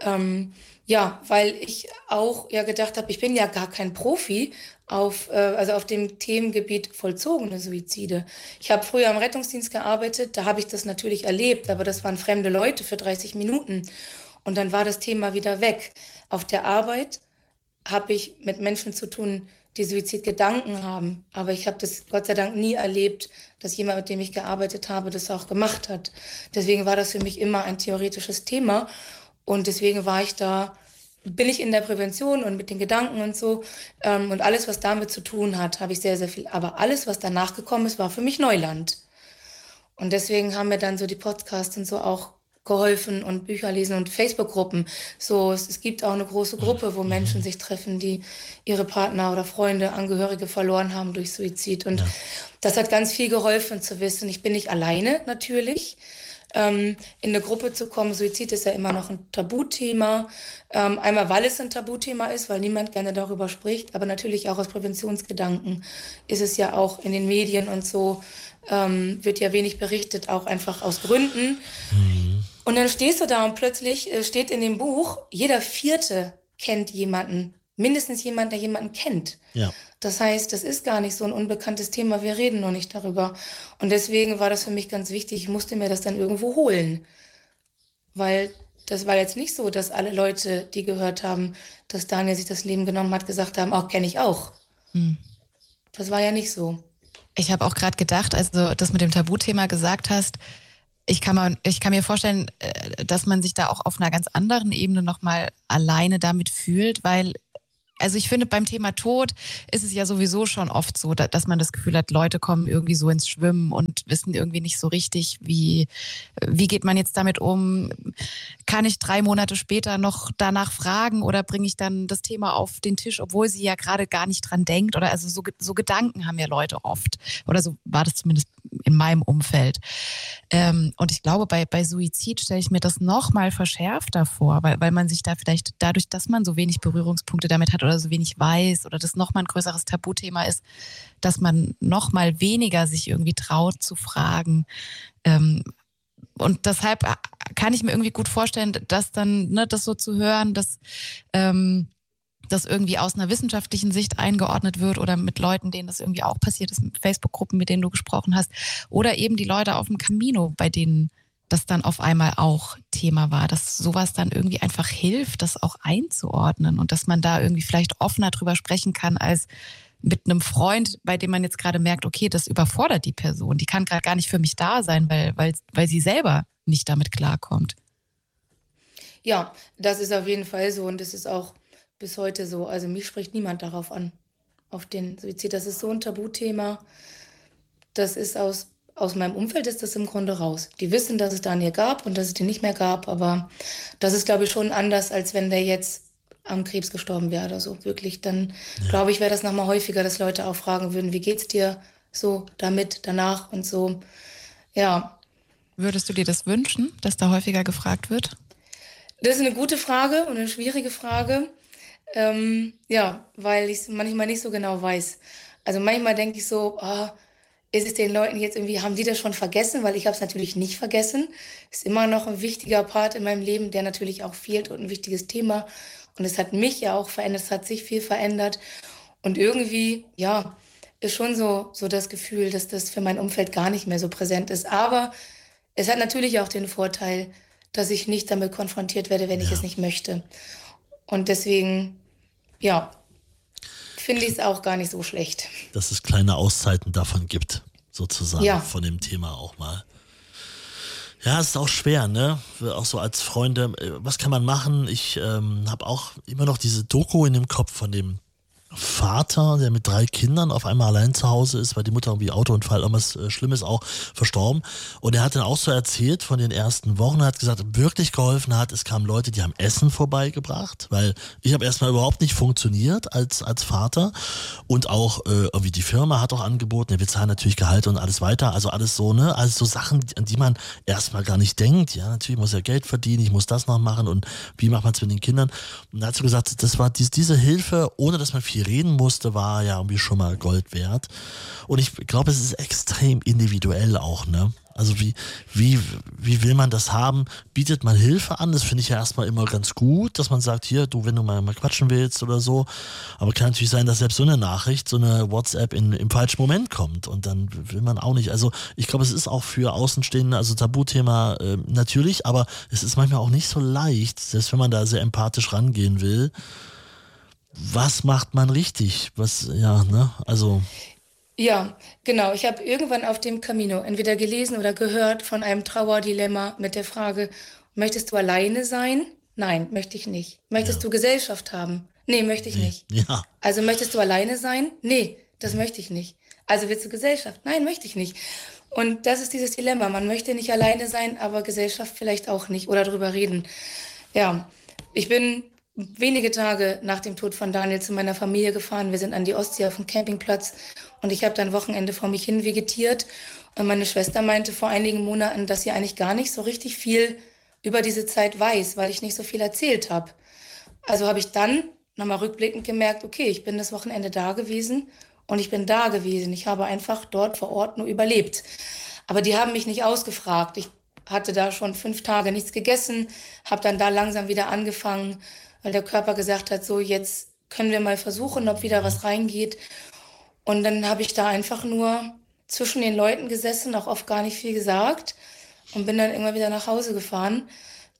Weil ich auch gedacht habe, ich bin ja gar kein Profi auf dem Themengebiet vollzogene Suizide. Ich habe früher im Rettungsdienst gearbeitet, da habe ich das natürlich erlebt, aber das waren fremde Leute für 30 Minuten. Und dann war das Thema wieder weg. Auf der Arbeit habe ich mit Menschen zu tun, die Suizidgedanken haben. Aber ich habe das Gott sei Dank nie erlebt, dass jemand, mit dem ich gearbeitet habe, das auch gemacht hat. Deswegen war das für mich immer ein theoretisches Thema. Und deswegen bin ich in der Prävention und mit den Gedanken und so. Und alles, was damit zu tun hat, habe ich sehr, sehr viel. Aber alles, was danach gekommen ist, war für mich Neuland. Und deswegen haben mir dann so die Podcasts und so auch geholfen und Bücher lesen und Facebook-Gruppen. So, es gibt auch eine große Gruppe, wo Menschen sich treffen, die ihre Partner oder Freunde, Angehörige verloren haben durch Suizid. Und das hat ganz viel geholfen zu wissen. Ich bin nicht alleine natürlich. In eine Gruppe zu kommen, Suizid ist ja immer noch ein Tabuthema. Einmal, weil es ein Tabuthema ist, weil niemand gerne darüber spricht, aber natürlich auch aus Präventionsgedanken ist es ja auch in den Medien und so, wird ja wenig berichtet, auch einfach aus Gründen. Und dann stehst du da und plötzlich steht in dem Buch, jeder Vierte kennt jemanden, mindestens jemand, der jemanden kennt. Ja. Das heißt, das ist gar nicht so ein unbekanntes Thema, wir reden noch nicht darüber. Und deswegen war das für mich ganz wichtig, ich musste mir das dann irgendwo holen. Weil das war jetzt nicht so, dass alle Leute, die gehört haben, dass Daniel sich das Leben genommen hat, gesagt haben, auch kenne ich auch. Das war ja nicht so. Ich habe auch gerade gedacht, als du das mit dem Tabuthema gesagt hast, Ich kann mir vorstellen, dass man sich da auch auf einer ganz anderen Ebene nochmal alleine damit fühlt, weil, also ich finde, beim Thema Tod ist es ja sowieso schon oft so, dass man das Gefühl hat, Leute kommen irgendwie so ins Schwimmen und wissen irgendwie nicht so richtig, wie geht man jetzt damit um? Kann ich 3 Monate später noch danach fragen oder bringe ich dann das Thema auf den Tisch, obwohl sie ja gerade gar nicht dran denkt? Oder also so Gedanken haben ja Leute oft. Oder so war das zumindest in meinem Umfeld. Und ich glaube, bei Suizid stelle ich mir das noch mal verschärfter vor, weil man sich da vielleicht dadurch, dass man so wenig Berührungspunkte damit hat oder so wenig weiß oder das noch mal ein größeres Tabuthema ist, dass man noch mal weniger sich irgendwie traut zu fragen. Und deshalb kann ich mir irgendwie gut vorstellen, dass dann, ne, das so zu hören, dass das irgendwie aus einer wissenschaftlichen Sicht eingeordnet wird oder mit Leuten, denen das irgendwie auch passiert ist, mit Facebook-Gruppen, mit denen du gesprochen hast, oder eben die Leute auf dem Camino, bei denen das dann auf einmal auch Thema war, dass sowas dann irgendwie einfach hilft, das auch einzuordnen und dass man da irgendwie vielleicht offener drüber sprechen kann als mit einem Freund, bei dem man jetzt gerade merkt, okay, das überfordert die Person, die kann gerade gar nicht für mich da sein, weil sie selber nicht damit klarkommt. Ja, das ist auf jeden Fall so und das ist auch bis heute so. Also mich spricht niemand darauf an, auf den Suizid. Das ist so ein Tabuthema. Das ist aus meinem Umfeld ist das im Grunde raus. Die wissen, dass es Daniel gab und dass es den nicht mehr gab, aber das ist, glaube ich, schon anders, als wenn der jetzt am Krebs gestorben wäre oder so. Wirklich, dann glaube ich, wäre das nochmal häufiger, dass Leute auch fragen würden, wie geht's dir so damit, danach und so. Ja, Würdest du dir das wünschen, dass da häufiger gefragt wird? das ist eine gute Frage und eine schwierige Frage. Ja, weil ich es manchmal nicht so genau weiß. Also manchmal denke ich so, ist es den Leuten jetzt irgendwie, haben die das schon vergessen? Weil ich habe es natürlich nicht vergessen. Ist immer noch ein wichtiger Part in meinem Leben, der natürlich auch fehlt und ein wichtiges Thema. Und es hat mich ja auch verändert, es hat sich viel verändert. Und irgendwie, ja, ist schon so das Gefühl, dass das für mein Umfeld gar nicht mehr so präsent ist. Aber es hat natürlich auch den Vorteil, dass ich nicht damit konfrontiert werde, wenn ich es Ja, nicht möchte. Und deswegen, ja, finde ich es auch gar nicht so schlecht. dass es kleine Auszeiten davon gibt, sozusagen, Ja, von dem Thema auch mal. Ja, es ist auch schwer, ne? Auch so als Freunde, was kann man machen? Ich habe auch immer noch diese Doku in dem Kopf von dem Vater, der mit 3 Kindern auf einmal allein zu Hause ist, weil die Mutter irgendwie Autounfall, irgendwas Schlimmes auch verstorben. Und er hat dann auch so erzählt von den ersten Wochen, er hat gesagt, wirklich geholfen hat, es kamen Leute, die haben Essen vorbeigebracht, weil ich habe erstmal überhaupt nicht funktioniert als Vater. Und auch irgendwie die Firma hat auch angeboten, wir bezahlen natürlich Gehalt und alles weiter, also alles so, ne? Also so Sachen, an die man erstmal gar nicht denkt. Ja, natürlich muss er Geld verdienen, ich muss das noch machen und wie macht man es mit den Kindern? Und da hat so gesagt, das war diese Hilfe, ohne dass man viel reden musste, war ja irgendwie schon mal Gold wert. Und ich glaube, es ist extrem individuell auch, ne? Also wie will man das haben? Bietet man Hilfe an? Das finde ich ja erstmal immer ganz gut, dass man sagt, hier, du, wenn du mal quatschen willst oder so. Aber kann natürlich sein, dass selbst so eine Nachricht, so eine WhatsApp im falschen Moment kommt. Und dann will man auch nicht. Also ich glaube, es ist auch für Außenstehende, also Tabuthema natürlich, aber es ist manchmal auch nicht so leicht, selbst wenn man da sehr empathisch rangehen will. Was macht man richtig? Was, ja, ne? Also, ja, genau. Ich habe irgendwann auf dem Camino entweder gelesen oder gehört von einem Trauerdilemma mit der Frage, möchtest du alleine sein? Nein, möchte ich nicht. Möchtest ja, du Gesellschaft haben? Nee, möchte ich nee, nicht. ja, Also möchtest du alleine sein? Nee, das möchte ich nicht. Also willst du Gesellschaft? Nein, möchte ich nicht. Und das ist dieses Dilemma. Man möchte nicht alleine sein, aber Gesellschaft vielleicht auch nicht oder drüber reden. Ja, ich bin wenige Tage nach dem Tod von Daniel zu meiner Familie gefahren. Wir sind an die Ostsee auf dem Campingplatz und ich habe dann Wochenende vor mich hin vegetiert. Und meine Schwester meinte vor einigen Monaten, dass sie eigentlich gar nicht so richtig viel über diese Zeit weiß, weil ich nicht so viel erzählt habe. Also habe ich dann nochmal rückblickend gemerkt, okay, ich bin das Wochenende da gewesen und ich bin da gewesen. Ich habe einfach dort vor Ort nur überlebt. Aber die haben mich nicht ausgefragt. Ich hatte da schon 5 Tage nichts gegessen, habe dann da langsam wieder angefangen, weil der Körper gesagt hat, so jetzt können wir mal versuchen, ob wieder was reingeht. Und dann habe ich da einfach nur zwischen den Leuten gesessen, auch oft gar nicht viel gesagt und bin dann irgendwann wieder nach Hause gefahren,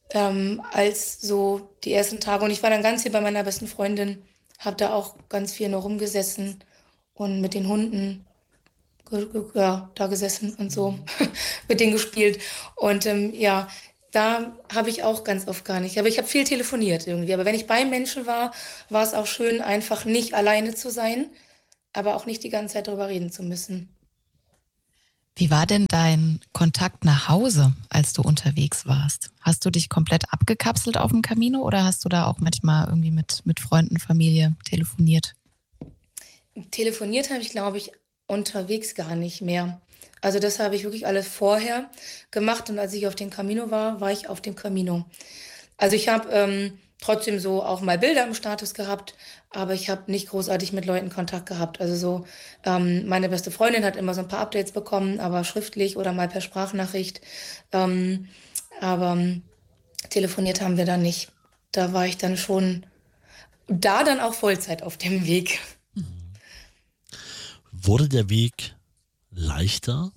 als so die ersten Tage. Und ich war dann ganz hier bei meiner besten Freundin, habe da auch ganz viel nur rumgesessen und mit den Hunden ja, da gesessen und so mit denen gespielt. Und ja, da habe ich auch ganz oft gar nicht. Aber ich habe viel telefoniert irgendwie. Aber wenn ich bei Menschen war, war es auch schön, einfach nicht alleine zu sein, aber auch nicht die ganze Zeit darüber reden zu müssen. Wie war denn dein Kontakt nach Hause, als du unterwegs warst? Hast du dich komplett abgekapselt auf dem Camino oder hast du da auch manchmal irgendwie mit Freunden, Familie telefoniert? Telefoniert habe ich, glaube ich, unterwegs gar nicht mehr. Also das habe ich wirklich alles vorher gemacht und als ich auf dem Camino war, war ich auf dem Camino. Also ich habe trotzdem so auch mal Bilder im Status gehabt, aber ich habe nicht großartig mit Leuten Kontakt gehabt. Also so, meine beste Freundin hat immer so ein paar Updates bekommen, aber schriftlich oder mal per Sprachnachricht. Ähm, aber telefoniert haben wir dann nicht. Da war ich dann schon, da dann auch Vollzeit auf dem Weg. Wurde der Weg leichter?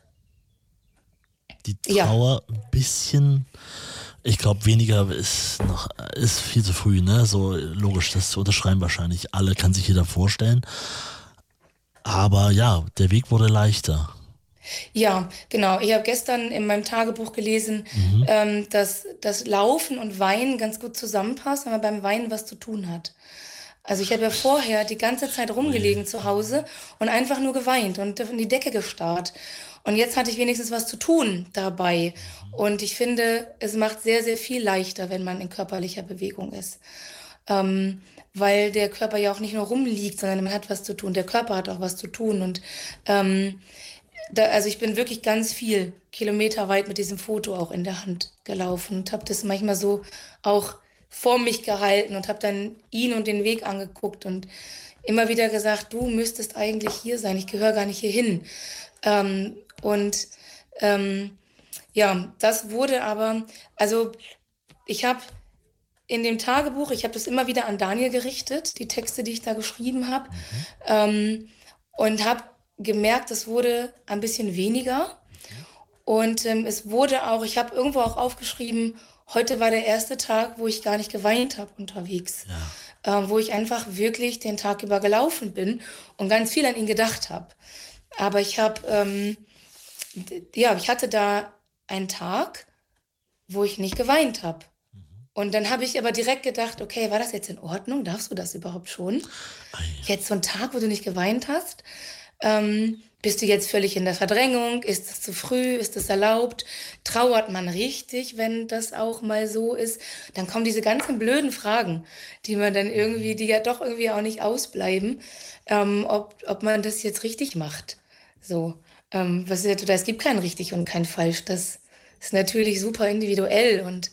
Die Ja, Trauer ein bisschen, ich glaube, weniger ist viel zu früh, ne? So logisch, das unterschreiben wahrscheinlich alle, kann sich jeder vorstellen. Aber ja, der Weg wurde leichter. ja, genau. Ich habe gestern in meinem Tagebuch gelesen, dass das Laufen und Weinen ganz gut zusammenpasst, wenn man beim Weinen was zu tun hat. Also ich habe ja vorher die ganze Zeit rumgelegen zu Hause und einfach nur geweint und in die Decke gestarrt. Und jetzt hatte ich wenigstens was zu tun dabei. Und ich finde, es macht sehr, sehr viel leichter, wenn man in körperlicher Bewegung ist. Weil der Körper ja auch nicht nur rumliegt, sondern man hat was zu tun. Der Körper hat auch was zu tun. Und also ich bin wirklich ganz viel Kilometer weit mit diesem Foto auch in der Hand gelaufen und habe das manchmal so auch vor mich gehalten und habe dann ihn und den Weg angeguckt und immer wieder gesagt, du müsstest eigentlich hier sein, ich gehöre gar nicht hier hin. Und ja, das wurde aber, also ich habe in dem Tagebuch, ich habe das immer wieder an Daniel gerichtet, die Texte, die ich da geschrieben habe, und habe gemerkt, es wurde ein bisschen weniger. Und es wurde auch, ich habe irgendwo auch aufgeschrieben, heute war der erste Tag, wo ich gar nicht geweint habe unterwegs. Wo ich einfach wirklich den Tag über gelaufen bin und ganz viel an ihn gedacht habe. Aber ich habe, ja, ich hatte da einen Tag, wo ich nicht geweint habe. Und dann habe ich aber direkt gedacht, okay, war das jetzt in Ordnung? Darfst du das überhaupt schon? Jetzt so ein Tag, wo du nicht geweint hast? Bist du jetzt völlig in der Verdrängung? Ist es zu früh? Ist es erlaubt? Trauert man richtig, wenn das auch mal so ist? Dann kommen diese ganzen blöden Fragen, die man dann irgendwie, die ja doch irgendwie auch nicht ausbleiben, ob man das jetzt richtig macht. So, was ist ja total, es gibt kein richtig und kein falsch. Das ist natürlich super individuell und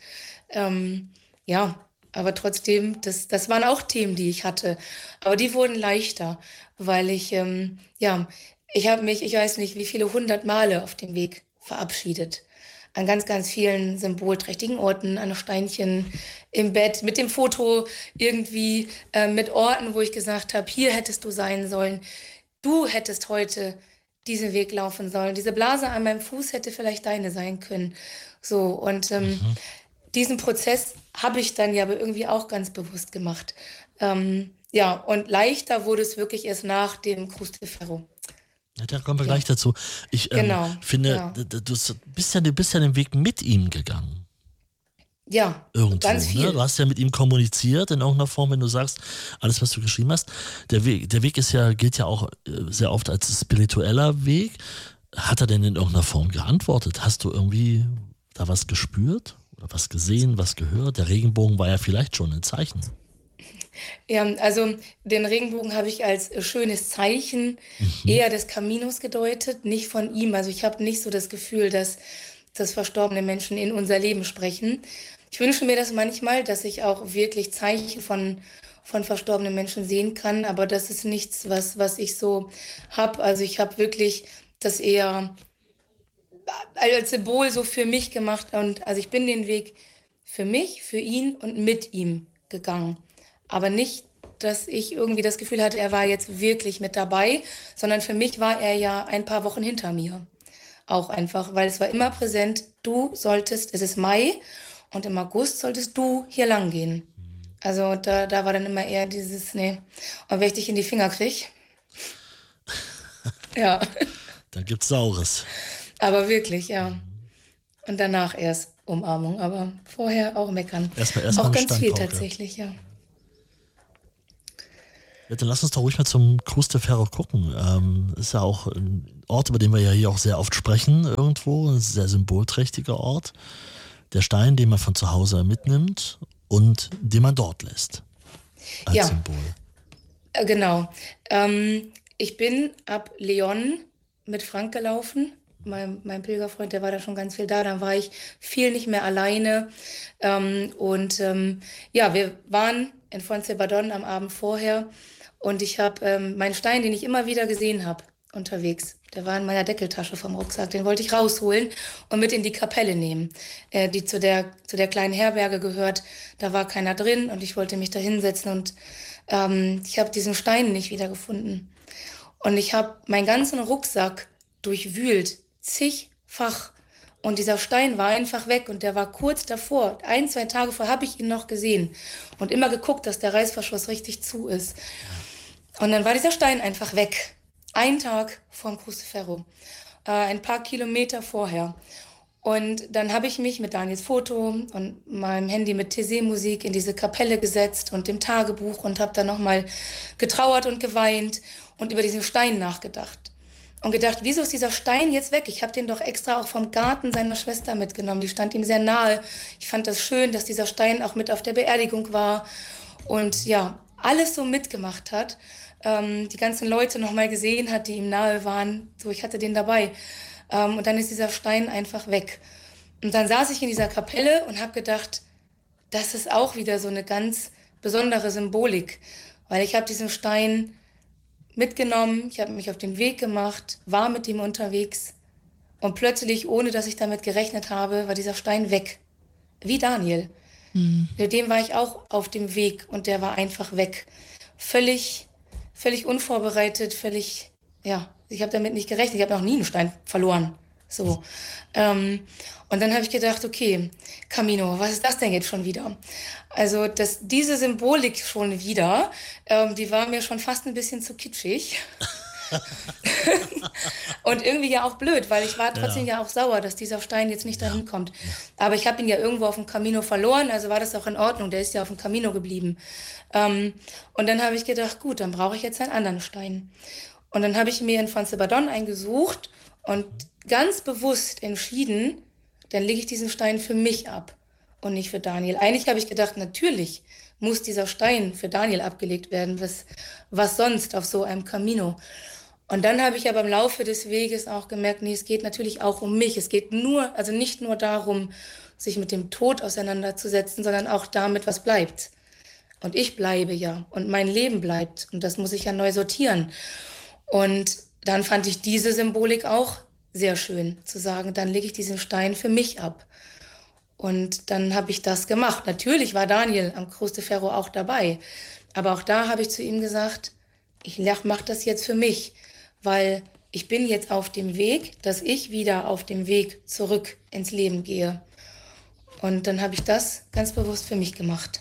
ja, aber trotzdem, das waren auch Themen, die ich hatte. Aber die wurden leichter, weil ich, ja, ich habe mich, ich weiß nicht, wie viele 100 Male auf dem Weg verabschiedet. An ganz, ganz vielen symbolträchtigen Orten, an Steinchen im Bett, mit dem Foto irgendwie, mit Orten, wo ich gesagt habe, hier hättest du sein sollen. Du hättest heute diesen Weg laufen sollen. Diese Blase an meinem Fuß hätte vielleicht deine sein können. So, und diesen Prozess habe ich dann ja aber irgendwie auch ganz bewusst gemacht. Ja, und leichter wurde es wirklich erst nach dem Cruz de Ferro. Ja, da kommen wir Ja, gleich dazu. Ich genau. finde, Ja, du bist ja den Weg mit ihm gegangen. ja, Irgendwo, ganz ne? Du viel. hast ja mit ihm kommuniziert in irgendeiner Form, wenn du sagst, alles, was du geschrieben hast. Der Weg ist ja, gilt ja auch sehr oft als spiritueller Weg. Hat er denn in irgendeiner Form geantwortet? Hast du irgendwie da was gespürt? Oder was gesehen, was gehört? Der Regenbogen war ja vielleicht schon ein Zeichen. Ja, also den Regenbogen habe ich als schönes Zeichen eher des Caminos gedeutet, nicht von ihm. Also ich habe nicht so das Gefühl, dass verstorbene Menschen in unser Leben sprechen. Ich wünsche mir das manchmal, dass ich auch wirklich Zeichen von verstorbenen Menschen sehen kann, aber das ist nichts, was ich so habe. Also ich habe wirklich das eher als Symbol so für mich gemacht und also ich bin den Weg für mich, für ihn und mit ihm gegangen. Aber nicht, dass ich irgendwie das Gefühl hatte, er war jetzt wirklich mit dabei, sondern für mich war er ja ein paar Wochen hinter mir. Auch einfach, weil es war immer präsent, du solltest, es ist Mai und im August solltest du hier lang gehen. Also da war dann immer eher dieses, nee, und wenn ich dich in die Finger krieg, ja. Dann gibt's Saures. Aber wirklich, ja. Und danach erst Umarmung, aber vorher auch meckern. Erstmal Auch eine ganz viel Standpauke. tatsächlich, ja. Ja, dann lass uns doch ruhig mal zum Cruz de Ferro gucken. Ist ja auch ein Ort, über den wir ja hier auch sehr oft sprechen irgendwo. Ein sehr symbolträchtiger Ort. Der Stein, den man von zu Hause mitnimmt und den man dort lässt. Als Ja. Symbol. Genau. Ich bin ab Leon mit Frank gelaufen. Mein Pilgerfreund, der war da schon ganz viel da. Dann war ich viel nicht mehr alleine. Ja, wir waren in Fontcebadón am Abend vorher und ich habe meinen Stein, den ich immer wieder gesehen habe, unterwegs. Der war in meiner Deckeltasche vom Rucksack. Den wollte ich rausholen und mit in die Kapelle nehmen, die zu der kleinen Herberge gehört. Da war keiner drin und ich wollte mich da hinsetzen und ich habe diesen Stein nicht wiedergefunden. Und ich habe meinen ganzen Rucksack durchwühlt, zigfach. Und dieser Stein war einfach weg und der war kurz davor, 1, 2 Tage vorher habe ich ihn noch gesehen und immer geguckt, dass der Reißverschluss richtig zu ist. Und dann war dieser Stein einfach weg. Ein Tag vorm Cruz de Ferro, ein paar Kilometer vorher. Und dann habe ich mich mit Daniels Foto und meinem Handy mit Taizé-Musik in diese Kapelle gesetzt und dem Tagebuch und habe dann nochmal getrauert und geweint und über diesen Stein nachgedacht. Und gedacht, wieso ist dieser Stein jetzt weg? Ich habe den doch extra auch vom Garten seiner Schwester mitgenommen. Die stand ihm sehr nahe. Ich fand das schön, dass dieser Stein auch mit auf der Beerdigung war und ja, alles so mitgemacht hat. Die ganzen Leute nochmal gesehen hat, die ihm nahe waren. So, ich hatte den dabei. Und dann ist dieser Stein einfach weg. Und dann saß ich in dieser Kapelle und habe gedacht, das ist auch wieder so eine ganz besondere Symbolik. Weil ich habe diesen Stein mitgenommen, ich habe mich auf den Weg gemacht, war mit ihm unterwegs und plötzlich, ohne dass ich damit gerechnet habe, war dieser Stein weg. Wie Daniel. Mit dem war ich auch auf dem Weg und der war einfach weg. Völlig unvorbereitet, ja, ich habe damit nicht gerechnet. Ich habe noch nie einen Stein verloren. So. Und dann habe ich gedacht, okay, Camino, was ist das denn jetzt schon wieder? Also diese Symbolik schon wieder, die war mir schon fast ein bisschen zu kitschig. Und irgendwie ja auch blöd, weil ich war trotzdem ja auch sauer, dass dieser Stein jetzt nicht dahin kommt. Aber ich habe ihn ja irgendwo auf dem Camino verloren, also war das auch in Ordnung. Der ist ja auf dem Camino geblieben. Und dann habe ich gedacht, gut, dann brauche ich jetzt einen anderen Stein. Und dann habe ich mir in Fontcebadón eingesucht und ganz bewusst entschieden, dann lege ich diesen Stein für mich ab und nicht für Daniel. Eigentlich habe ich gedacht, natürlich muss dieser Stein für Daniel abgelegt werden, was sonst auf so einem Camino. Und dann habe ich aber im Laufe des Weges auch gemerkt, nee, es geht natürlich auch um mich. Es geht nicht nur darum, sich mit dem Tod auseinanderzusetzen, sondern auch damit, was bleibt. Und ich bleibe ja und mein Leben bleibt und das muss ich ja neu sortieren. Und dann fand ich diese Symbolik auch sehr schön, zu sagen, dann lege ich diesen Stein für mich ab. Und dann habe ich das gemacht. Natürlich war Daniel am Cruz de Ferro auch dabei, aber auch da habe ich zu ihm gesagt, ich mache das jetzt für mich, weil ich bin jetzt auf dem Weg, dass ich wieder auf dem Weg zurück ins Leben gehe. Und dann habe ich das ganz bewusst für mich gemacht.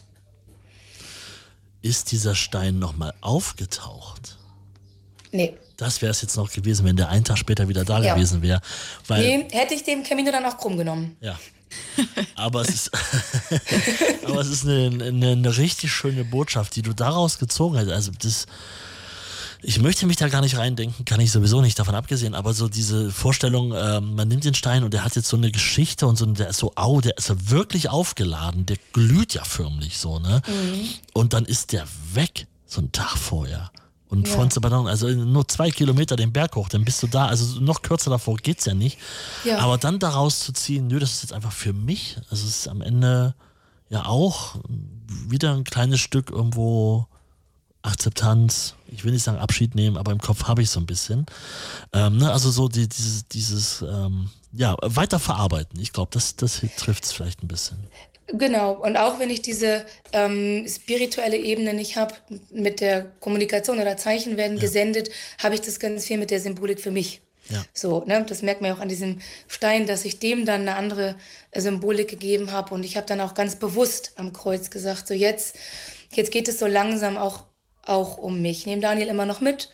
Ist dieser Stein nochmal aufgetaucht? Nee. Das wäre es jetzt noch gewesen, wenn der einen Tag später wieder da gewesen wäre. Nee, hätte ich dem Camino dann auch krumm genommen. Ja. Aber es ist eine richtig schöne Botschaft, die du daraus gezogen hast. Also ich möchte mich da gar nicht reindenken, kann ich sowieso nicht, davon abgesehen, aber so diese Vorstellung, man nimmt den Stein und der hat jetzt so eine Geschichte und der ist so wirklich aufgeladen, der glüht ja förmlich so, ne? Mhm. Und dann ist der weg, so einen Tag vorher. Und Fontcebadón, also nur 2 Kilometer den Berg hoch, dann bist du da, also noch kürzer davor geht's ja nicht. Ja. Aber dann daraus zu ziehen, das ist jetzt einfach für mich, also es ist am Ende ja auch wieder ein kleines Stück irgendwo Akzeptanz, ich will nicht sagen Abschied nehmen, aber im Kopf habe ich so ein bisschen. Also so dieses weiter verarbeiten. Ich glaube, das trifft es vielleicht ein bisschen. Genau, und auch wenn ich diese spirituelle Ebene nicht habe, mit der Kommunikation oder Zeichen werden gesendet, habe ich das ganz viel mit der Symbolik für mich. Ja. So, ne? Das merkt man ja auch an diesem Stein, dass ich dem dann eine andere Symbolik gegeben habe. Und ich habe dann auch ganz bewusst am Kreuz gesagt, so jetzt geht es so langsam auch um mich. Ich nehme Daniel immer noch mit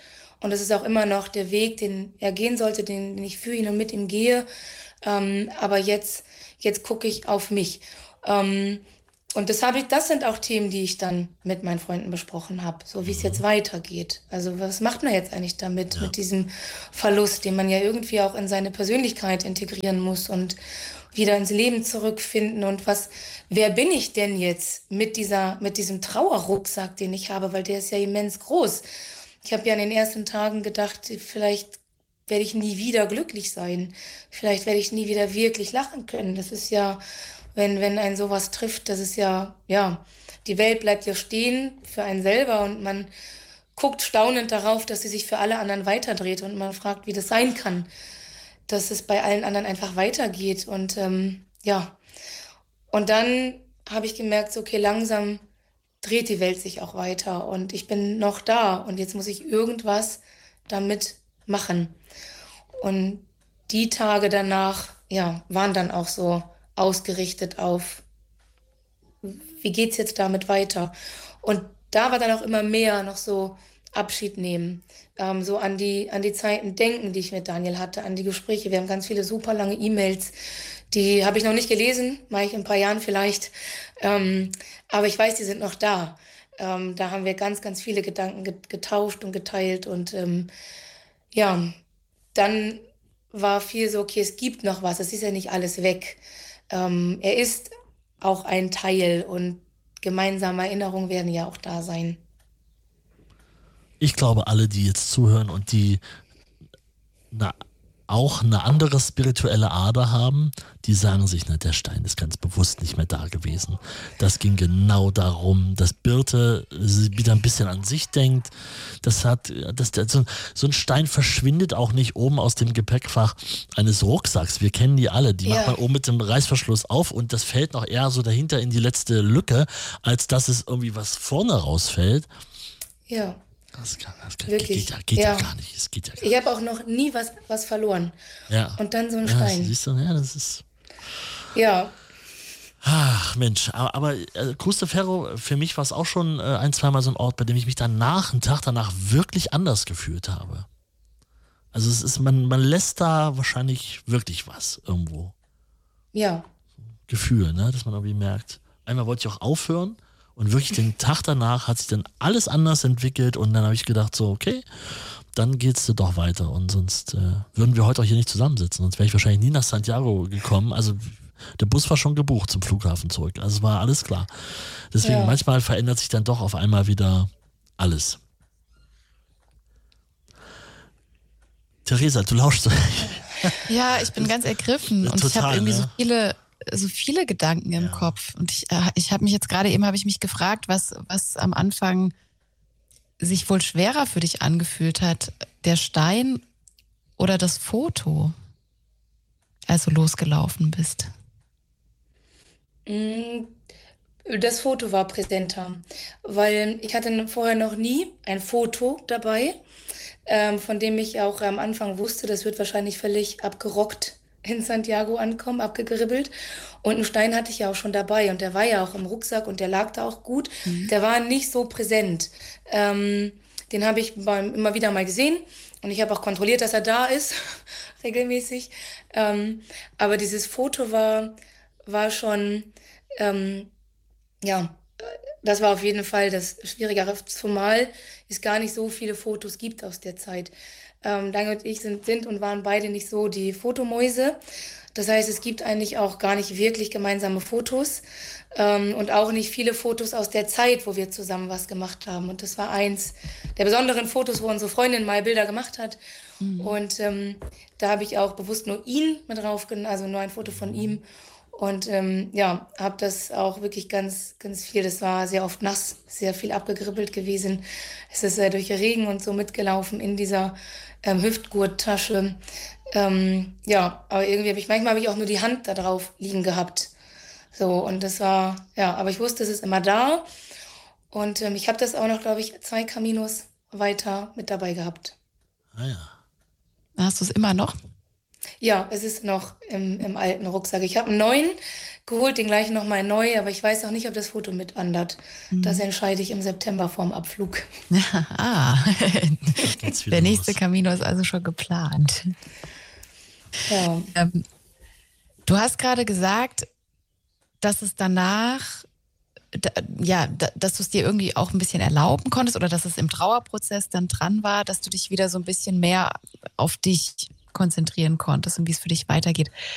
Und das ist auch immer noch der Weg, den er gehen sollte, den ich für ihn und mit ihm gehe. Aber jetzt gucke ich auf mich. Und das sind auch Themen, die ich dann mit meinen Freunden besprochen habe, so wie es jetzt weitergeht. Also was macht man jetzt eigentlich damit, mit diesem Verlust, den man ja irgendwie auch in seine Persönlichkeit integrieren muss und wieder ins Leben zurückfinden und wer bin ich denn jetzt mit diesem Trauerrucksack, den ich habe, weil der ist ja immens groß. Ich habe ja in den ersten Tagen gedacht, vielleicht werde ich nie wieder glücklich sein. Vielleicht werde ich nie wieder wirklich lachen können. Das ist ja, wenn einen sowas trifft, das ist ja, die Welt bleibt ja stehen für einen selber und man guckt staunend darauf, dass sie sich für alle anderen weiterdreht und man fragt, wie das sein kann, dass es bei allen anderen einfach weitergeht. Und und dann habe ich gemerkt, so, okay, langsam dreht die Welt sich auch weiter und ich bin noch da und jetzt muss ich irgendwas damit machen. Und die Tage danach, waren dann auch so ausgerichtet auf, wie geht's jetzt damit weiter? Und da war dann auch immer mehr noch so Abschied nehmen, so an die Zeiten denken, die ich mit Daniel hatte, an die Gespräche. Wir haben ganz viele super lange E-Mails, die habe ich noch nicht gelesen, mache ich in ein paar Jahren vielleicht. Aber ich weiß, die sind noch da. Da haben wir ganz, ganz viele Gedanken getauscht und geteilt. Und dann war viel so, okay, es gibt noch was, es ist ja nicht alles weg. Er ist auch ein Teil und gemeinsame Erinnerungen werden ja auch da sein. Ich glaube, alle, die jetzt zuhören und die auch eine andere spirituelle Ader haben, die sagen sich, der Stein ist ganz bewusst nicht mehr da gewesen. Das ging genau darum, dass Birte wieder ein bisschen an sich denkt. So ein Stein verschwindet auch nicht oben aus dem Gepäckfach eines Rucksacks. Wir kennen die alle. Die macht man oben mit dem Reißverschluss auf und das fällt noch eher so dahinter in die letzte Lücke, als dass es irgendwie was vorne rausfällt. Ja. Das geht ja gar nicht. Es geht ja gar ich habe auch noch nie was verloren. Ja. Und dann so ein Stein. Siehst du, das ist... Ja. Ach Mensch, aber Cruz de Ferro, für mich war es auch schon ein, zweimal so ein Ort, bei dem ich mich einen Tag danach wirklich anders gefühlt habe. Also es ist, man lässt da wahrscheinlich wirklich was irgendwo. Ja. Gefühl, dass man irgendwie merkt. Einmal wollte ich auch aufhören. Und wirklich den Tag danach hat sich dann alles anders entwickelt und dann habe ich gedacht so, okay, dann geht's doch weiter und sonst würden wir heute auch hier nicht zusammensitzen, sonst wäre ich wahrscheinlich nie nach Santiago gekommen. Also der Bus war schon gebucht zum Flughafen zurück, also es war alles klar. Deswegen manchmal verändert sich dann doch auf einmal wieder alles. Theresa, du lauschst. Ja, ich bin ganz ergriffen und ich habe irgendwie so viele Gedanken im Kopf. Und ich habe mich jetzt gerade eben mich gefragt, was am Anfang sich wohl schwerer für dich angefühlt hat, der Stein oder das Foto, als du losgelaufen bist. Das Foto war präsenter, weil ich hatte vorher noch nie ein Foto dabei, von dem ich auch am Anfang wusste, das wird wahrscheinlich völlig abgerockt in Santiago ankommen, abgegribbelt. Und einen Stein hatte ich ja auch schon dabei und der war ja auch im Rucksack und der lag da auch gut. Der war nicht so präsent. Den habe ich immer wieder mal gesehen und ich habe auch kontrolliert, dass er da ist, regelmäßig. Aber dieses Foto war schon, das war auf jeden Fall das Schwierigere, zumal es gar nicht so viele Fotos gibt aus der Zeit. Daniel und ich sind und waren beide nicht so die Fotomäuse. Das heißt, es gibt eigentlich auch gar nicht wirklich gemeinsame Fotos und auch nicht viele Fotos aus der Zeit, wo wir zusammen was gemacht haben. Und das war eins der besonderen Fotos, wo unsere Freundin mal Bilder gemacht hat. Und da habe ich auch bewusst nur ihn mit draufgenommen, also nur ein Foto von ihm. Und habe das auch wirklich ganz, ganz viel, das war sehr oft nass, sehr viel abgegribbelt gewesen. Es ist durch Regen und so mitgelaufen in dieser Hüftgurttasche. Aber irgendwie manchmal habe ich auch nur die Hand da drauf liegen gehabt. So, und das war, aber ich wusste, es ist immer da. Und ich habe das auch noch, glaube ich, 2 Caminos weiter mit dabei gehabt. Ah ja. Hast du es immer noch? Ja, es ist noch im alten Rucksack. Ich habe einen neuen geholt, den gleichen nochmal neu, aber ich weiß auch nicht, ob das Foto mit wandert. Das Mhm. entscheide ich im September vorm Abflug. Ah, Geht's wieder der nächste los. Camino ist also schon geplant. Ja, Ähm, Du hast gerade gesagt, dass es danach, dass du es dir irgendwie auch ein bisschen erlauben konntest oder dass es im Trauerprozess dann dran war, dass du dich wieder so ein bisschen mehr auf dich konzentrieren konntest und wie es für dich weitergeht.